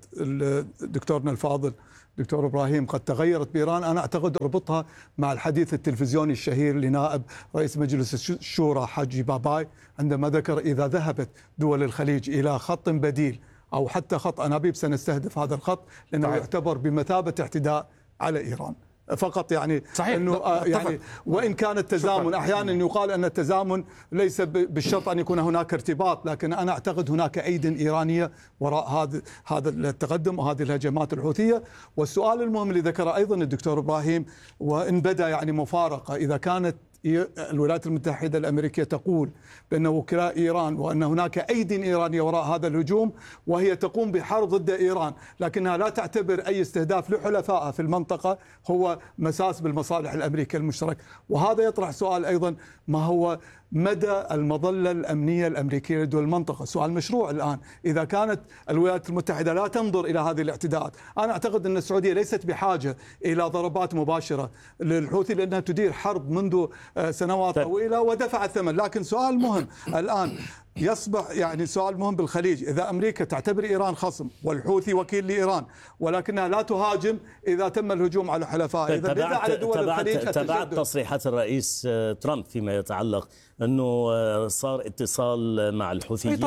دكتورنا الفاضل دكتور إبراهيم قد تغيرت بإيران، أنا أعتقد أربطها مع الحديث التلفزيوني الشهير لنائب رئيس مجلس الشورى حاجي باباي عندما ذكر إذا ذهبت دول الخليج إلى خط بديل أو حتى خط أنابيب سنستهدف هذا الخط، لأنه صحيح. يعتبر بمثابة اعتداء على إيران فقط. يعني صحيح. انه آه يعني وان كان التزامن احيانا يقال ان التزامن ليس بالشرط ان يكون هناك ارتباط، لكن انا اعتقد هناك ايد ايرانيه وراء هذا هذا التقدم وهذه الهجمات الحوثيه. والسؤال المهم اللي ذكره ايضا الدكتور ابراهيم، وان بدا يعني مفارقه، اذا كانت الولايات المتحدة الأمريكية تقول بأن وكلاء إيران وأن هناك أيدي إيرانية وراء هذا الهجوم وهي تقوم بحرب ضد إيران، لكنها لا تعتبر أي استهداف لحلفائها في المنطقة هو مساس بالمصالح الأمريكية المشتركة. وهذا يطرح سؤال أيضا، ما هو مدى المظلة الأمنية الأمريكية لدول المنطقة؟ سؤال مشروع الآن. إذا كانت الولايات المتحدة لا تنظر إلى هذه الاعتداءات، أنا أعتقد أن السعودية ليست بحاجة إلى ضربات مباشرة للحوثي لأنها تدير حرب منذ سنوات طويلة ودفعت ثمن. لكن سؤال مهم الآن يصبح يعني سؤال مهم بالخليج، إذا أمريكا تعتبر إيران خصم والحوثي وكيل لإيران ولكنها لا تهاجم إذا تم الهجوم على حلفائها، إذا بدا على دول الخليج تبعت تصريحات الرئيس ترامب فيما يتعلق أنه صار اتصال مع الحوثيين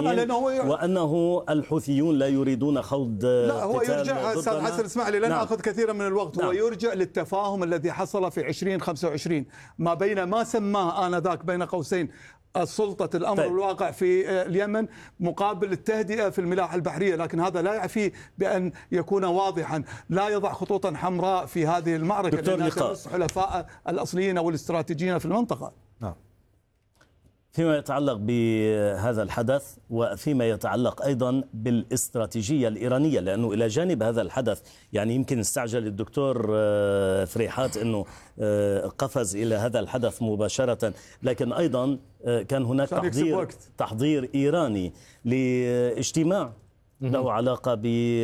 وأنه الحوثيون لا يريدون خوض لا هو يرجع أستاذ حسن اسمح لي لن نعم. أخذ كثيرا من الوقت نعم. هو يرجع للتفاهم الذي حصل في عشرين خمسة وعشرين ما بين ما سماه آنذاك بين قوسين السلطة الأمر طيب. الواقع في اليمن مقابل التهدئة في الملاحة البحرية، لكن هذا لا يعفي بأن يكون واضحا، لا يضع خطوطا حمراء في هذه المعركة لأنها تمس حلفاء الأصليين والاستراتيجيين في المنطقة. نعم. فيما يتعلق بهذا الحدث وفيما يتعلق أيضا بالاستراتيجية الإيرانية، لأنه إلى جانب هذا الحدث يعني يمكن استعجل الدكتور فريحات أنه قفز إلى هذا الحدث مباشرة، لكن أيضا كان هناك تحضير, تحضير إيراني لاجتماع له علاقة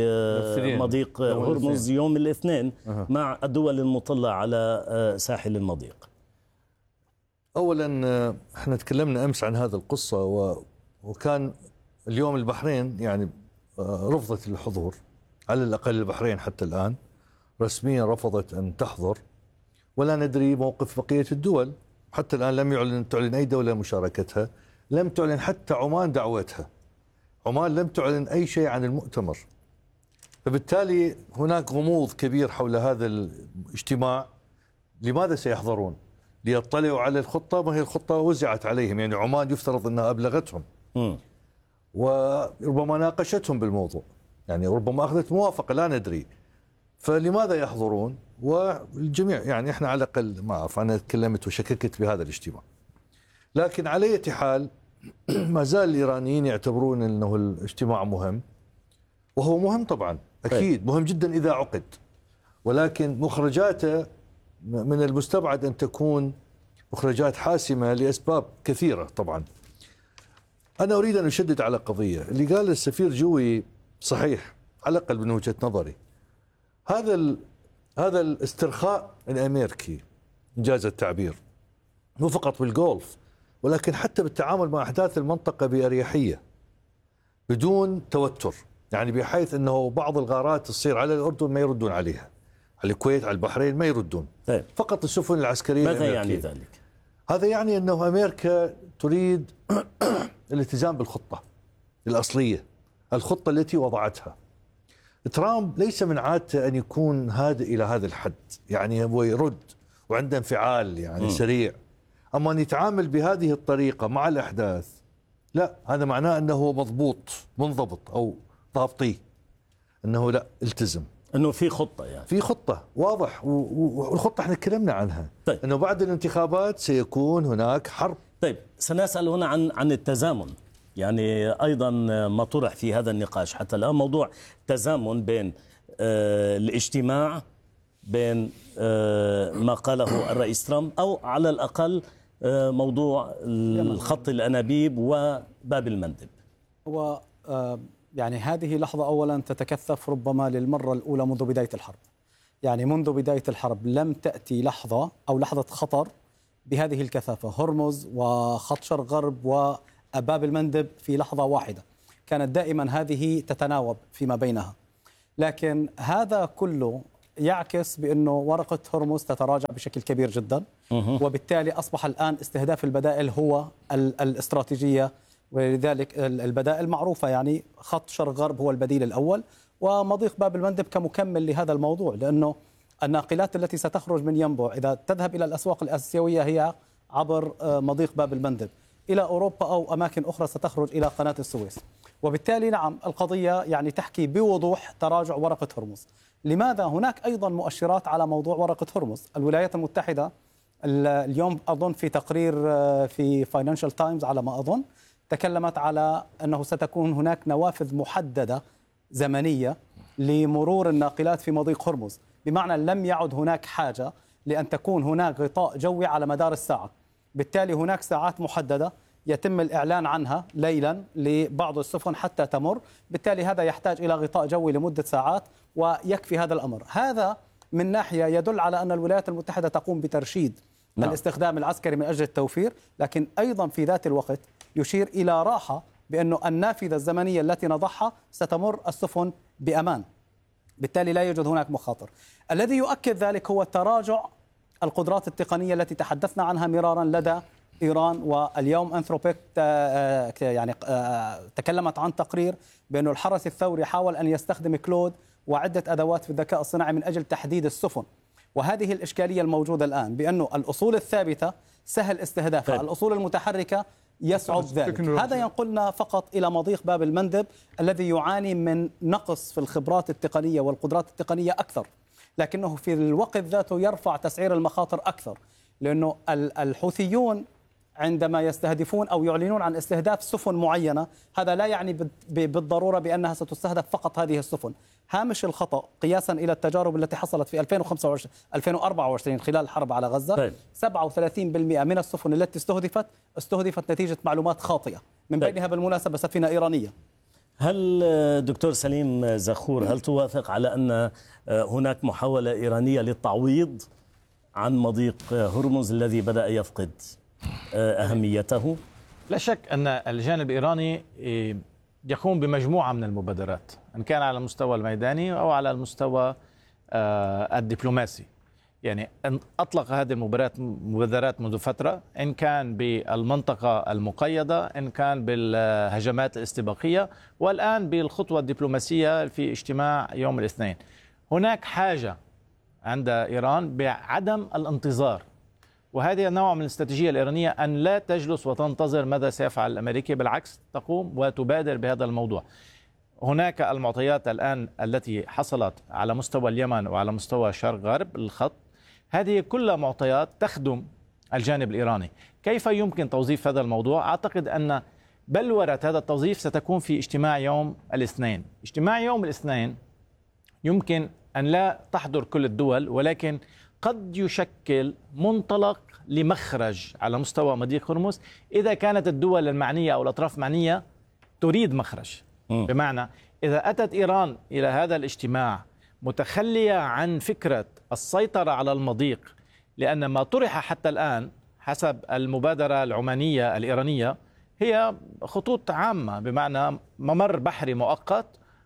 بمضيق هرمز يوم الاثنين مع الدول المطلة على ساحل المضيق. أولا احنا تكلمنا أمس عن هذه القصة وكان اليوم البحرين يعني رفضت الحضور، على الأقل البحرين حتى الآن رسميا رفضت أن تحضر، ولا ندري موقف بقية الدول. حتى الآن لم يعلن تعلن أي دولة مشاركتها، لم تعلن حتى عمان دعوتها، عمان لم تعلن أي شيء عن المؤتمر. فبالتالي هناك غموض كبير حول هذا الاجتماع. لماذا سيحضرون؟ ليطلعوا على الخطة، ما هي الخطة وزعت عليهم، يعني عمان يفترض أنها أبلغتهم م. وربما ناقشتهم بالموضوع، يعني ربما أخذت موافقة لا ندري. فلماذا يحضرون؟ والجميع يعني إحنا على الأقل ما أعرف، أنا تكلمت وشككت بهذا الاجتماع، لكن على أي حال ما زال الإيرانيين يعتبرون أنه الاجتماع مهم، وهو مهم طبعا أكيد مهم جدا إذا عقد، ولكن مخرجاته من المستبعد أن تكون مخرجات حاسمة لأسباب كثيرة. طبعا أنا أريد أن أشدد على قضية اللي قال السفير جوي صحيح على الأقل من وجهة نظري. هذا هذا الاسترخاء الأمريكي إنجاز التعبير مو فقط بالجولف ولكن حتى بالتعامل مع أحداث المنطقة بأريحية بدون توتر، يعني بحيث أنه بعض الغارات تصير على الأردن ما يردون عليها، على الكويت على البحرين ما يردون، طيب. فقط السفن العسكرية. ماذا يعني ذلك؟ هذا يعني أنه أمريكا تريد الالتزام بالخطة الأصلية، الخطة التي وضعتها. ترامب ليس من عادته أن يكون هادئ إلى هذا الحد، يعني هو يرد وعنده انفعال يعني م. سريع، أما أن يتعامل بهذه الطريقة مع الأحداث لا، هذا معناه أنه مضبوط منضبط أو ضابطي، أنه لا التزم. انه في خطه، يعني في خطه واضح، والخطه احنا تكلمنا عنها. طيب. انه بعد الانتخابات سيكون هناك حرب. طيب سنسال هنا عن عن التزامن، يعني ايضا ما طرح في هذا النقاش حتى الان موضوع تزامن بين آه الاجتماع، بين آه ما قاله الرئيس ترامب، او على الاقل آه موضوع الخط الانابيب وباب المندب. هو آه يعني هذه لحظة أولا تتكثف ربما للمرة الأولى منذ بداية الحرب. يعني منذ بداية الحرب لم تأتي لحظة أو لحظة خطر بهذه الكثافة. هرمز وخط شرق غرب وباب المندب في لحظة واحدة، كانت دائما هذه تتناوب فيما بينها. لكن هذا كله يعكس بأنه ورقة هرمز تتراجع بشكل كبير جدا، وبالتالي أصبح الآن استهداف البدائل هو الاستراتيجية، ولذلك البدائل معروفة، يعني خط شرق غرب هو البديل الأول، ومضيق باب المندب كمكمل لهذا الموضوع، لأنه الناقلات التي ستخرج من ينبع إذا تذهب إلى الأسواق الآسيوية هي عبر مضيق باب المندب إلى أوروبا أو أماكن أخرى ستخرج إلى قناة السويس. وبالتالي نعم القضية يعني تحكي بوضوح تراجع ورقة هرمز. لماذا؟ هناك أيضا مؤشرات على موضوع ورقة هرمز. الولايات المتحدة اليوم أظن في تقرير في فاينانشال تايمز على ما أظن تكلمت على أنه ستكون هناك نوافذ محددة زمنية لمرور الناقلات في مضيق هرمز، بمعنى لم يعد هناك حاجة لأن تكون هناك غطاء جوي على مدار الساعة. بالتالي هناك ساعات محددة يتم الإعلان عنها ليلا لبعض السفن حتى تمر، بالتالي هذا يحتاج إلى غطاء جوي لمدة ساعات ويكفي هذا الأمر. هذا من ناحية يدل على أن الولايات المتحدة تقوم بترشيد نعم. الاستخدام العسكري من أجل التوفير، لكن أيضا في ذات الوقت يشير إلى راحة بأنه النافذة الزمنية التي نضعها ستمر السفن بأمان، بالتالي لا يوجد هناك مخاطر. الذي يؤكد ذلك هو تراجع القدرات التقنية التي تحدثنا عنها مرارا لدى إيران. واليوم أنثروبيك يعني تكلمت عن تقرير بأنه الحرس الثوري حاول أن يستخدم كلود وعدة أدوات في الذكاء الصناعي من أجل تحديد السفن، وهذه الإشكالية الموجودة الآن بأنه الأصول الثابتة سهل استهدافها، طيب. الأصول المتحركة يصعب ذلك. هذا ينقلنا فقط إلى مضيق باب المندب الذي يعاني من نقص في الخبرات التقنية والقدرات التقنية أكثر، لكنه في الوقت ذاته يرفع تسعير المخاطر أكثر، لأنه الحوثيون عندما يستهدفون أو يعلنون عن استهداف سفن معينة هذا لا يعني بالضرورة بأنها ستستهدف فقط هذه السفن. هامش الخطأ قياسا إلى التجارب التي حصلت في ألفين وخمسة وعشرين ألفين وأربعة وعشرين خلال الحرب على غزة، طيب. سبعة وثلاثين بالمئة من السفن التي استهدفت استهدفت نتيجة معلومات خاطئة، من بينها بالمناسبة سفينة إيرانية. هل دكتور سليم زخور هل توافق على أن هناك محاولة إيرانية للتعويض عن مضيق هرمز الذي بدأ يفقد أهميته؟ لا شك أن الجانب الإيراني يقوم بمجموعة من المبادرات، إن كان على المستوى الميداني أو على المستوى الدبلوماسي. يعني أطلق هذه المبادرات منذ فترة، إن كان بالمنطقة المقيدة، إن كان بالهجمات الاستباقية، والآن بالخطوة الدبلوماسية في اجتماع يوم الاثنين. هناك حاجة عند إيران بعدم الانتظار، وهذه نوع من الاستراتيجية الإيرانية أن لا تجلس وتنتظر ماذا سيفعل الأمريكي، بالعكس تقوم وتبادر بهذا الموضوع. هناك المعطيات الآن التي حصلت على مستوى اليمن وعلى مستوى شرق غرب الخط، هذه كلها معطيات تخدم الجانب الإيراني. كيف يمكن توظيف هذا الموضوع؟ أعتقد أن بلورة هذا التوظيف ستكون في اجتماع يوم الاثنين. اجتماع يوم الاثنين يمكن أن لا تحضر كل الدول، ولكن قد يشكل منطلق لمخرج على مستوى مضيق هرمز إذا كانت الدول المعنية أو الأطراف المعنية تريد مخرج. م. بمعنى إذا أتت إيران إلى هذا الاجتماع متخلية عن فكرة السيطرة على المضيق، لأن ما طرح حتى الآن حسب المبادرة العمانية الإيرانية هي خطوط عامة، بمعنى ممر بحري مؤقت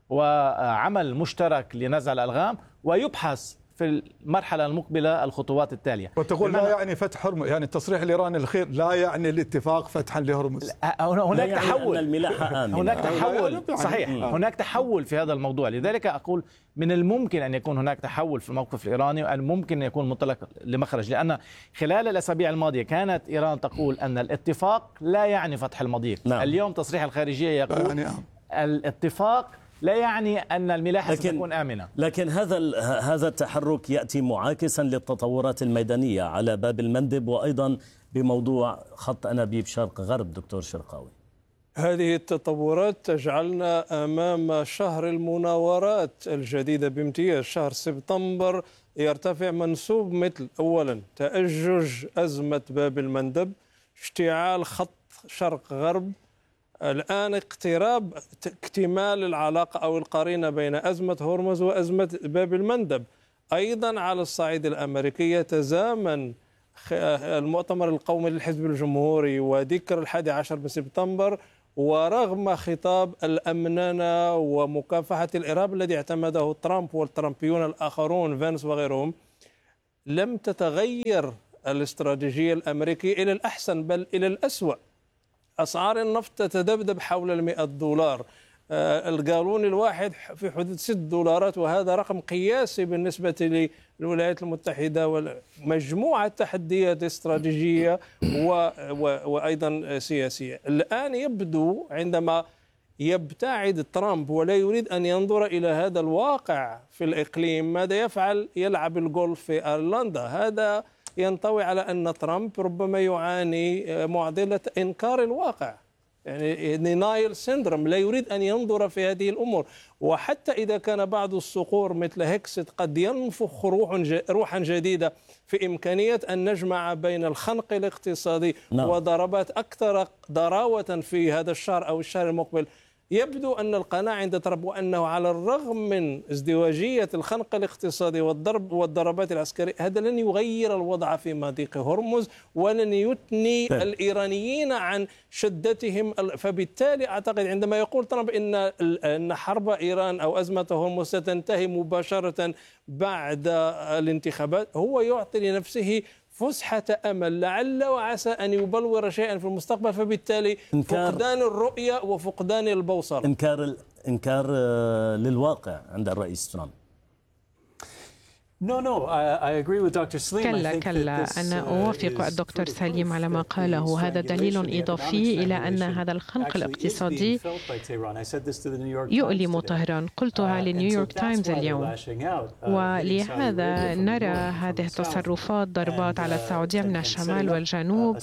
وعمل مشترك لنزع الألغام، ويبحث في المرحلة المقبلة الخطوات التالية. وتقول لا يعني فتح هرمز، يعني التصريح الإيراني الأخير لا يعني الاتفاق فتحا لهرمز. هناك يعني تحول، الملاحة آمنة. هناك تحول صحيح، هناك تحول في هذا الموضوع. لذلك أقول من الممكن أن يكون هناك تحول في الموقف الإيراني، وأن ممكن أن يكون منطلق لمخرج، لأن خلال الأسابيع الماضية كانت إيران تقول أن الاتفاق لا يعني فتح المضيق. نعم. اليوم تصريح الخارجية يقول يعني الاتفاق لا يعني أن الملاحة لكن ستكون آمنة. لكن هذا هذا التحرك يأتي معاكسا للتطورات الميدانية على باب المندب، وأيضا بموضوع خط أنابيب شرق غرب. دكتور شرقاوي، هذه التطورات تجعلنا أمام شهر المناورات الجديدة بامتياز. شهر سبتمبر يرتفع منسوب مثل أولا تأجج أزمة باب المندب، اشتعال خط شرق غرب، الآن اقتراب اكتمال العلاقة أو القرينة بين أزمة هرمز وأزمة باب المندب. أيضا على الصعيد الأمريكي يتزامن المؤتمر القومي للحزب الجمهوري وذكر الحادي عشر من سبتمبر، ورغم خطاب الأمننة ومكافحة الإرهاب الذي اعتمده ترامب والترامبيون الآخرون فانس وغيرهم، لم تتغير الاستراتيجية الأمريكية إلى الأحسن بل إلى الأسوأ. أسعار النفط تتذبذب حول المئة دولار، الجالون الواحد في حدود ست دولارات، وهذا رقم قياسي بالنسبة للولايات المتحدة ومجموعة تحديات استراتيجية و... و... وأيضا سياسية. الآن يبدو عندما يبتعد ترامب ولا يريد أن ينظر إلى هذا الواقع في الإقليم، ماذا يفعل؟ يلعب الجولف في أيرلندا. هذا ينطوي على أن ترامب ربما يعاني معضلة إنكار الواقع، يعني دينايل سيندروم، لا يريد أن ينظر في هذه الأمور. وحتى إذا كان بعض الصقور مثل هيكست قد ينفخ روحا جديدة في إمكانية أن نجمع بين الخنق الاقتصادي نعم. وضربات أكثر ضراوة في هذا الشهر أو الشهر المقبل، يبدو أن القناعة عند ترامب وأنه على الرغم من ازدواجية الخنق الاقتصادي والضرب والضربات العسكرية، هذا لن يغير الوضع في مضيق هرمز ولن يثني طيب. الإيرانيين عن شدتهم. فبالتالي أعتقد عندما يقول ترامب إن أن حرب إيران أو أزمة هرمز ستنتهي مباشرة بعد الانتخابات، هو يعطي لنفسه فسحة أمل لعل وعسى أن يبلور شيئا في المستقبل، فبالتالي فقدان الرؤية وفقدان البوصلة. إنكار إنكار للواقع عند الرئيس ترامب. كلا كلا أنا أوافق الدكتور سليم على ما قاله. هذا دليل إضافي إلى أن هذا الخنق الاقتصادي يؤلم طهران. قلتها لنيويورك تايمز اليوم، ولهذا نرى هذه التصرفات، ضربات على السعودية من الشمال والجنوب،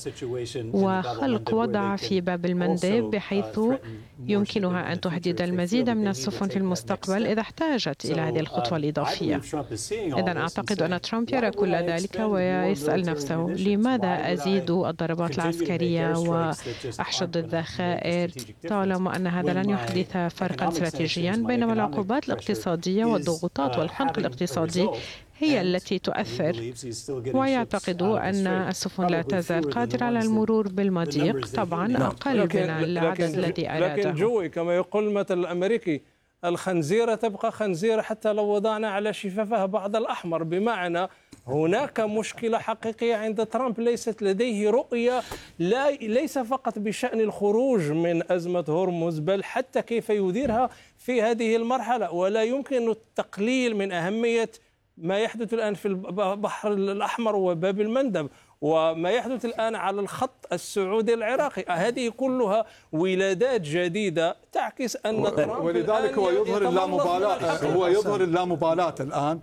وخلق وضع في باب المندب بحيث يمكنها أن تهدد المزيد من السفن في المستقبل إذا احتاجت إلى هذه الخطوة الإضافية. إذن أعتقد أن ترامب يرى كل ذلك ويسأل نفسه لماذا أزيد الضربات العسكرية وأحشد الذخائر طالما أن هذا لن يحدث فرقا استراتيجيا، بينما العقوبات الاقتصادية والضغوطات والخنق الاقتصادي هي التي تؤثر. ويعتقد أن السفن لا تزال قادرة على المرور بالمضيق، طبعا أقل من العدد الذي أراده. لكن جوي كما يقول المثل الأمريكي، الخنزيرة تبقى خنزيرة حتى لو وضعنا على شفافها بعض الأحمر، بمعنى هناك مشكلة حقيقية عند ترامب، ليست لديه رؤية لا ليس فقط بشأن الخروج من أزمة هرمز بل حتى كيف يديرها في هذه المرحلة. ولا يمكن التقليل من أهمية ما يحدث الآن في البحر الأحمر وباب المندب وما يحدث الآن على الخط السعودي العراقي. هذه كلها ولادات جديدة تعكس أن ترامب ولذلك هو يظهر اللامبالاة هو يظهر اللامبالاة الآن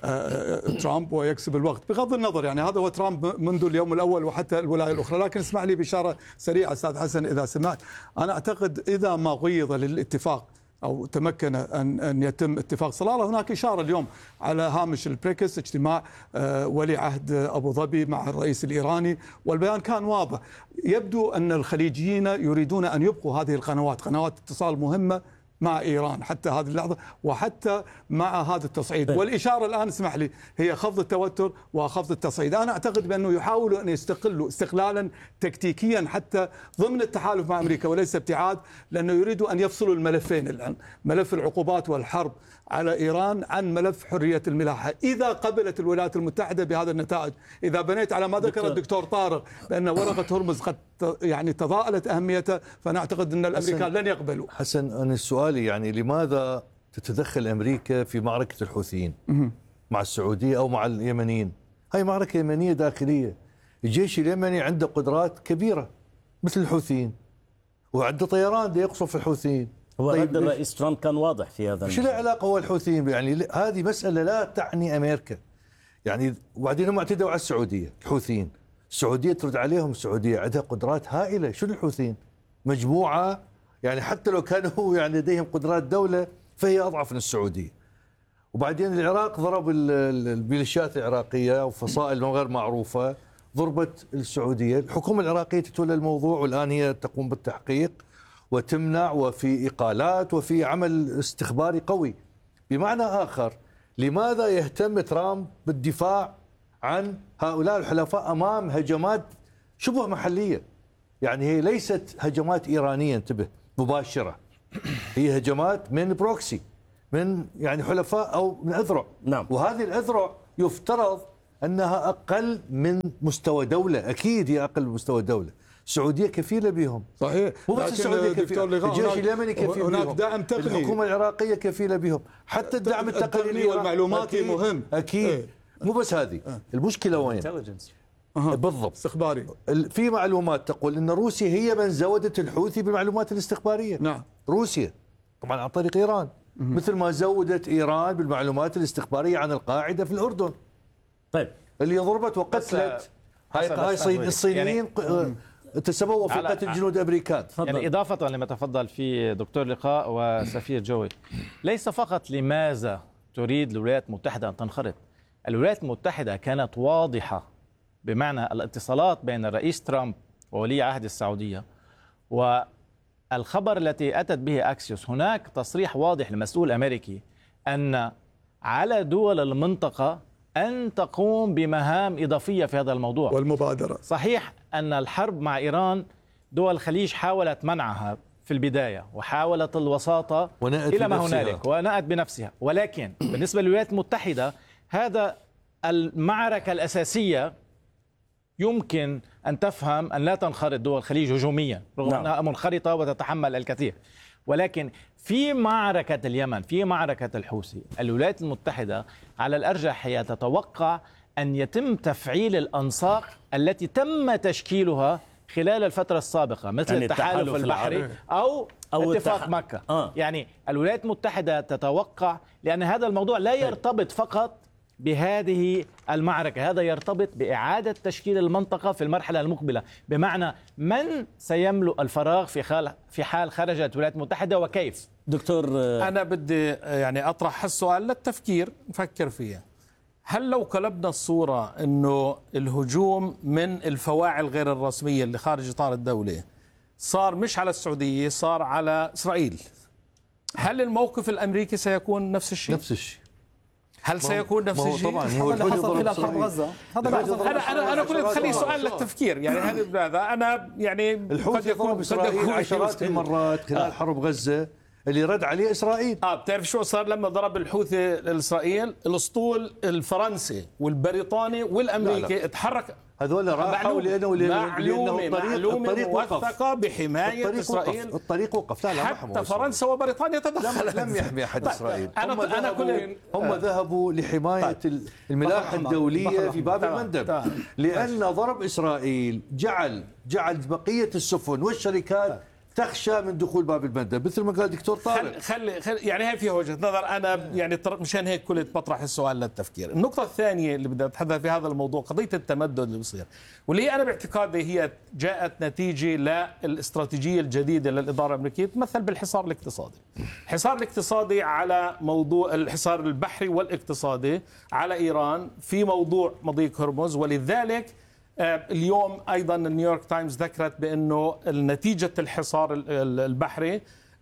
ترامب ويكسب الوقت بغض النظر، يعني هذا هو ترامب منذ اليوم الأول وحتى الولاية الأخرى. لكن اسمح لي بإشارة سريعة أستاذ حسن إذا سمعت. أنا أعتقد إذا ما غيض للاتفاق أو تمكن أن أن يتم اتفاق صلالة، هناك إشارة اليوم على هامش البريكس اجتماع ولي عهد أبو ظبي مع الرئيس الإيراني، والبيان كان واضح. يبدو أن الخليجيين يريدون أن يبقوا هذه القنوات، قنوات اتصال مهمة مع إيران حتى هذه اللحظة وحتى مع هذا التصعيد. والإشارة الآن اسمح لي هي خفض التوتر وخفض التصعيد. أنا أعتقد بأنه يحاولوا أن يستقلوا استقلالا تكتيكيا حتى ضمن التحالف مع أمريكا وليس ابتعاد، لأنه يريدوا أن يفصلوا الملفين الآن، ملف العقوبات والحرب على إيران عن ملف حرية الملاحة. إذا قبلت الولايات المتحدة بهذا النتائج، إذا بنيت على ما ذكر الدكتور طارق بأن ورقة هرمز قد يعني تضاءلت أهميتها، فأنا أعتقد أن الأمريكان لن يقبلوا. حسن، أنا سؤالي يعني لماذا تتدخل أمريكا في معركة الحوثيين مع السعودية أو مع اليمنيين؟ هاي معركة يمنية داخلية، الجيش اليمني عنده قدرات كبيرة مثل الحوثيين وعنده طيران ليقصف الحوثيين، هو طيب رد الرئيس ترامب كان واضح في هذا. شو العلاقة هو الحوثيين؟ يعني هذه مسألة لا تعني أمريكا. يعني وبعدين هم اعتدوا على السعودية الحوثيين، السعودية ترد عليهم، السعودية عندها قدرات هائلة. شو الحوثيين؟ مجموعة يعني حتى لو كانوا يعني لديهم قدرات دولة فهي أضعف من السعودية. وبعدين العراق ضرب الميليشيات العراقية وفصائل غير معروفة، ضربت السعودية. الحكومة العراقية تتولى الموضوع والآن هي تقوم بالتحقيق وتمنع، وفي إقالات وفي عمل استخباري قوي. بمعنى آخر، لماذا يهتم ترامب بالدفاع عن هؤلاء الحلفاء أمام هجمات شبه محلية؟ يعني هي ليست هجمات إيرانية، انتبه، مباشرة، هي هجمات من بروكسي، من يعني حلفاء أو من أذرع. نعم. وهذه الأذرع يفترض أنها أقل من مستوى دولة، أكيد هي أقل من مستوى دولة. السعودية كفيلة بهم، صحيح، مو بس السعودية كفيلة، الجيش اليمني كفيل هناك بهم، دعم تقني، الحكومة العراقية كفيلة بهم، حتى الدعم التقني والمعلوماتي أكيد مهم. أكيد ايه. مو بس هذه اه. المشكلة وين؟ أه. بالضبط استخباري. في معلومات تقول أن روسيا هي من زودت الحوثي بالمعلومات الاستخبارية. نعم. روسيا طبعا عن طريق إيران، مه. مثل ما زودت إيران بالمعلومات الاستخبارية عن القاعدة في الأردن. طيب اللي ضربت وقتلت هاي هاي الصينيين يعني تسببوا في قتل الجنود الامريكان. يعني اضافه لما تفضل فيه دكتور لقاء وسفير جوي، ليس فقط لماذا تريد الولايات المتحده ان تنخرط، الولايات المتحده كانت واضحه بمعنى الاتصالات بين الرئيس ترامب وولي عهد السعوديه والخبر التي اتت به اكسيوس. هناك تصريح واضح لمسؤول امريكي ان على دول المنطقه أن تقوم بمهام إضافية في هذا الموضوع والمبادرة. صحيح أن الحرب مع إيران دول الخليج حاولت منعها في البداية وحاولت الوساطة إلى ما هنالك ونأت بنفسها، ولكن بالنسبة للولايات المتحدة هذا المعركة الأساسية يمكن أن تفهم أن لا تنخرط دول الخليج هجوميا رغم نعم. أنها منخرطة وتتحمل الكثير، ولكن في معركة اليمن، في معركة الحوثي، الولايات المتحدة على الأرجح هي تتوقع أن يتم تفعيل الأنساق التي تم تشكيلها خلال الفترة السابقة، مثل يعني التحالف البحري أو, أو اتفاق التح... مكة. آه. يعني الولايات المتحدة تتوقع، لأن هذا الموضوع لا يرتبط فقط بهذه المعركة، هذا يرتبط بإعادة تشكيل المنطقة في المرحلة المقبلة، بمعنى من سيملؤ الفراغ في حال في حال خرجت الولايات المتحدة وكيف. دكتور أنا بدي يعني أطرح السؤال للتفكير نفكر فيها. هل لو قلبنا الصورة أنه الهجوم من الفواعل غير الرسمية اللي خارج إطار الدولة صار مش على السعودية، صار على إسرائيل، هل الموقف الأمريكي سيكون نفس الشيء؟ نفس الشيء. هل سيكون نفس الشيء؟ طبعا هو اللي حصل خلال حرب غزة. هذا انا انا انا كنت خليه سؤال للتفكير، يعني هذا انا يعني الحوثي ضرب اسرائيل عشرات المرات خلال آه. حرب غزة اللي رد عليه اسرائيل. اه بتعرف شو صار لما ضرب الحوثي لاسرائيل؟ الاسطول الفرنسي والبريطاني والامريكي لا لا. اتحرك، هذول راحوا لانه معلومه معلومه موثقه بحمايه الطريق اسرائيل. وقف. الطريق وقف. لا لا حتى فرنسا وبريطانيا تدخلت، لم يحمي احد اسرائيل. انا هم انا كل هم آه. ذهبوا لحمايه طيب. الملاحه الدوليه في باب المندب، لان ضرب اسرائيل جعل جعل بقيه السفن والشركات تخشى من دخول باب المندب، مثل ما قال دكتور طارق. خلي خلي يعني هي فيها وجهه نظر، انا يعني مشان هيك كنت بطرح السؤال للتفكير. النقطه الثانيه اللي بدي اتحدث في هذا الموضوع قضيه التمدد اللي بصير، واللي هي انا باعتقادي هي جاءت نتيجه للاستراتيجيه الجديده للاداره الامريكيه تمثل بالحصار الاقتصادي. الحصار الاقتصادي على موضوع الحصار البحري والاقتصادي على ايران في موضوع مضيق هرمز، ولذلك اليوم أيضا نيويورك تايمز ذكرت بأنه نتيجة الحصار البحري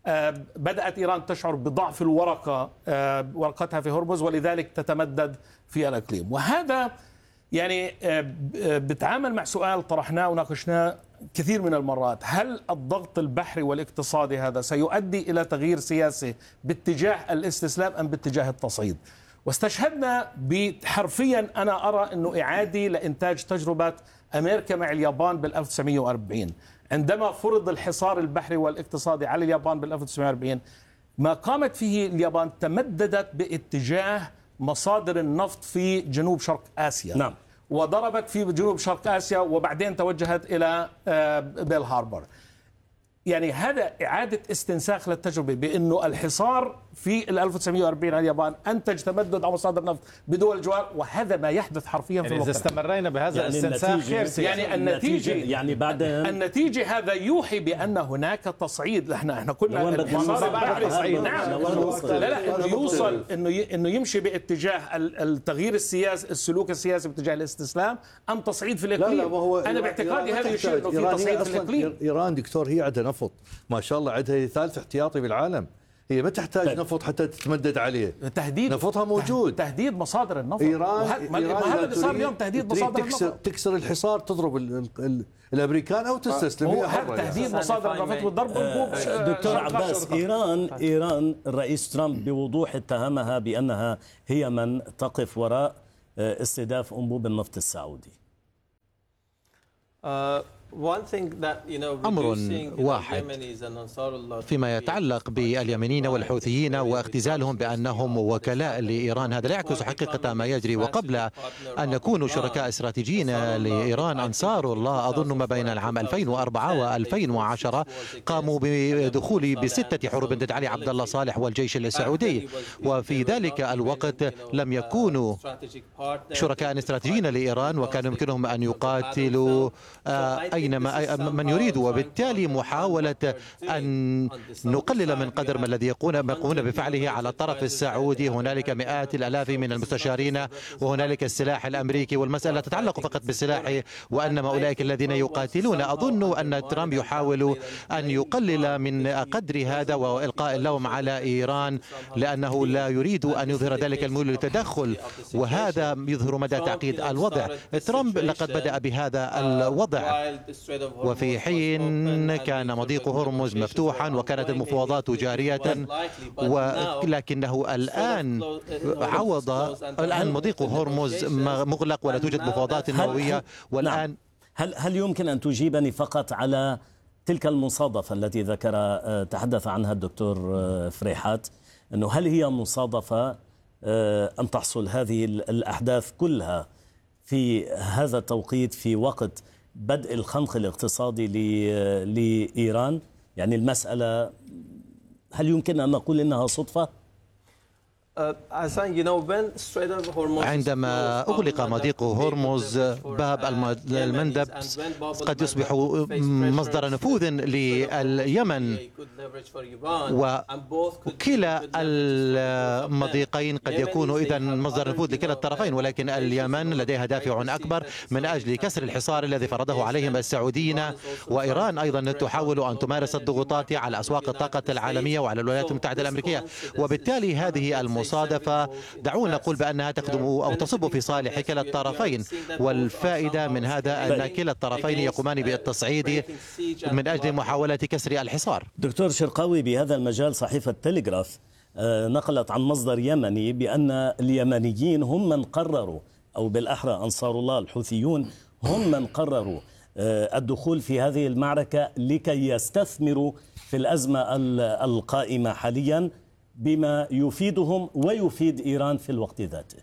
بدأت إيران تشعر بضعف الورقة ورقتها في هرمز، ولذلك تتمدد في الإقليم. وهذا يعني بتعامل مع سؤال طرحناه وناقشناه كثير من المرات، هل الضغط البحري والاقتصادي هذا سيؤدي إلى تغيير سياسي باتجاه الاستسلام أم باتجاه التصعيد؟ واستشهدنا بحرفيا أنا أرى أنه إعادة لإنتاج تجربة أمريكا مع اليابان بال ألف وتسعمئة وأربعين، عندما فرض الحصار البحري والاقتصادي على اليابان بال ألف وتسعمئة وأربعين، ما قامت فيه اليابان تمددت باتجاه مصادر النفط في جنوب شرق آسيا. نعم. وضربت في جنوب شرق آسيا وبعدين توجهت إلى بيل هاربر. يعني هذا إعادة استنساخ للتجربة، بأنه الحصار في ال ألف وتسعمئة وأربعين على اليابان أنتج تمدد على مصادر نفط بدول الجوار، وهذا ما يحدث حرفيا يعني في الوقت. إذا استمرينا بهذا يعني الاستنساخ خير سياسي. يعني النتيجة يعني بعد النتيجة هذا يوحي بأن هناك تصعيد. احنا احنا كنا بعد تصعيد. نعم لا لا انه يوصل انه انه يمشي باتجاه التغيير السياسي، السلوك السياسي باتجاه الاستسلام ام تصعيد في الاقليم. لا لا هو انا باعتقادي هذا يشير انه في تصعيد في الاقليم. ايران دكتور هي عندها نفط ما شاء الله، عندها ثالث احتياطي بالعالم، هي ما تحتاج طيب. نفط حتى تتمدد عليه. تهديد نفطها موجود، تهديد مصادر النفط. ايران ما هذا اللي صار اليوم، تهديد مصادر تكسر النفط. تكسر الحصار، تضرب ال ال الامريكان او تستسلم. هو هذا تهديد مصادر النفط والضرب بالكوب. دكتور عباس، ايران ايران الرئيس ترامب بوضوح اتهمها بانها هي من تقف وراء استهداف انبوب النفط السعودي. أمر واحد فيما يتعلق باليمنيين والحوثيين واختزالهم بأنهم وكلاء لإيران، هذا لا يعكس حقيقة ما يجري. وقبل أن يكونوا شركاء استراتيجيين لإيران، أنصار الله أظن ما بين العام ألفين وأربعة وألفين وعشرة قاموا بدخول بستة حروب ضد علي عبد الله صالح والجيش السعودي، وفي ذلك الوقت لم يكونوا شركاء استراتيجيين لإيران، وكان يمكنهم أن يقاتلوا أينما من يريد. وبالتالي محاولة أن نقلل من قدر ما الذي يقومون بفعله على الطرف السعودي. هنالك مئات الآلاف من المستشارين، وهنالك السلاح الأمريكي، والمسألة تتعلق فقط بالسلاح وأنما أولئك الذين يقاتلون. أظن أن ترامب يحاول أن يقلل من قدر هذا وإلقاء اللوم على إيران، لأنه لا يريد أن يظهر ذلك الميول للتدخل، وهذا يظهر مدى تعقيد الوضع. ترامب لقد بدأ بهذا الوضع وفي حين كان مضيق هرمز مفتوحا وكانت المفاوضات جارية، ولكنه الآن عوض الآن مضيق هرمز مغلق ولا توجد مفاوضات نووية. والآن هل هل يمكن أن تجيبني فقط على تلك المصادفة التي ذكر تحدث عنها الدكتور فريحات، أنه هل هي مصادفة أن تحصل هذه الأحداث كلها في هذا التوقيت في وقت بدء الخنق الاقتصادي لإيران؟ يعني المسألة هل يمكن أن نقول إنها صدفة؟ عندما أغلق مضيق هرمز باب المندب قد يصبح مصدر نفوذ لليمن، وكلا المضيقين قد يكون إذن مصدر نفوذ لكلا الطرفين، ولكن اليمن لديها دافع أكبر من أجل كسر الحصار الذي فرضه عليهم السعوديين. وإيران أيضا تحاول أن تمارس الضغوطات على أسواق الطاقة العالمية وعلى الولايات المتحدة الأمريكية، وبالتالي هذه المصادفة دعونا نقول بأنها تخدم أو تصب في صالح كلا الطرفين. والفائدة من هذا أن كلا الطرفين يقومان بالتصعيد من أجل محاولة كسر الحصار. دكتور شرقاوي، بهذا المجال صحيفة تلغراف نقلت عن مصدر يمني بأن اليمنيين هم من قرروا، أو بالأحرى أنصار الله الحوثيون هم من قرروا الدخول في هذه المعركة لكي يستثمروا في الأزمة القائمة حاليا بما يفيدهم ويفيد إيران في الوقت ذاته.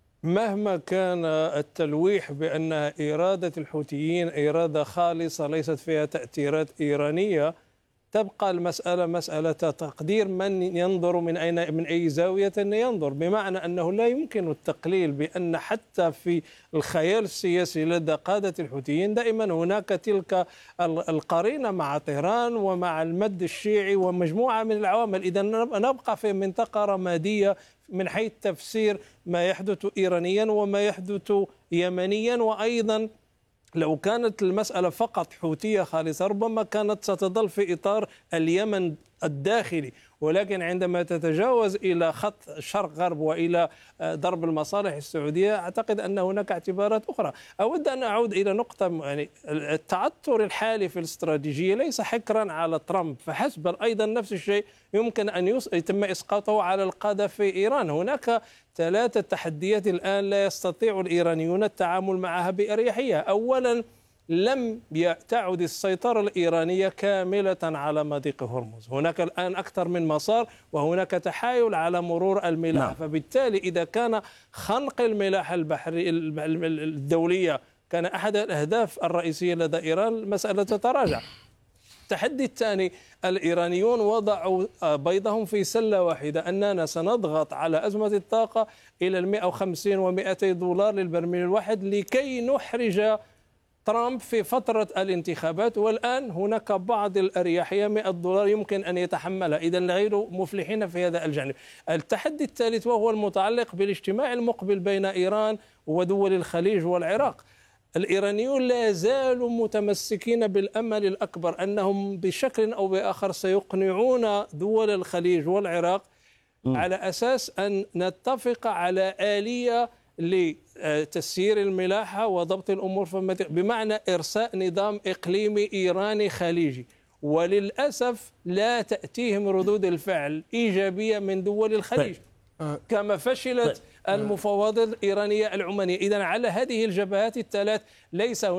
مهما كان التلويح بأن إرادة الحوثيين إرادة خالصة ليست فيها تأثيرات إيرانية، تبقى المسألة مسألة تقدير من ينظر من أين من أي زاوية ينظر، بمعنى أنه لا يمكن التقليل بأن حتى في الخيال السياسي لدى قادة الحوثيين دائما هناك تلك القرينة مع طهران ومع المد الشيعي ومجموعة من العوامل. إذا نبقى في منطقة رمادية من حيث تفسير ما يحدث إيرانيا وما يحدث يمنيا. وأيضا لو كانت المسألة فقط حوثية خالصة ربما كانت ستظل في إطار اليمن الداخلي، ولكن عندما تتجاوز إلى خط شرق غرب وإلى ضرب المصالح السعودية أعتقد أن هناك اعتبارات أخرى. أود أن أعود إلى نقطة، يعني التعثر الحالي في الاستراتيجية ليس حكرا على ترامب فحسب، بل أيضا نفس الشيء يمكن أن يتم إسقاطه على القادة في إيران. هناك ثلاثة تحديات الآن لا يستطيع الإيرانيون التعامل معها بأريحية. أولا، لم تعد السيطرة الإيرانية كاملة على مضيق هرمز، هناك الآن أكثر من مسار وهناك تحايل على مرور الملاحة. نعم. فبالتالي إذا كان خنق الملاحة البحرية الدولية كان أحد الأهداف الرئيسية لدى إيران، المسألة تتراجع. التحدي الثاني، الإيرانيون وضعوا بيضهم في سلة واحدة، أننا سنضغط على أزمة الطاقة إلى المئة وخمسين ومئتي دولار للبرميل الواحد لكي نحرج ترامب في فترة الانتخابات. والآن هناك بعض الأريحية، مئة دولار يمكن أن يتحملها، إذا غير مفلحين في هذا الجانب. التحدي الثالث وهو المتعلق بالاجتماع المقبل بين إيران ودول الخليج والعراق. الإيرانيون لا زالوا متمسكين بالأمل الأكبر أنهم بشكل أو بآخر سيقنعون دول الخليج والعراق م. على أساس أن نتفق على آلية لتسيير الملاحة وضبط الأمور في المنطقة، بمعنى إرساء نظام إقليمي إيراني خليجي. وللأسف لا تأتيهم ردود الفعل إيجابية من دول الخليج كما فشلت المفاوضات الإيرانية العمانية. إذن على هذه الجبهات الثلاث ليس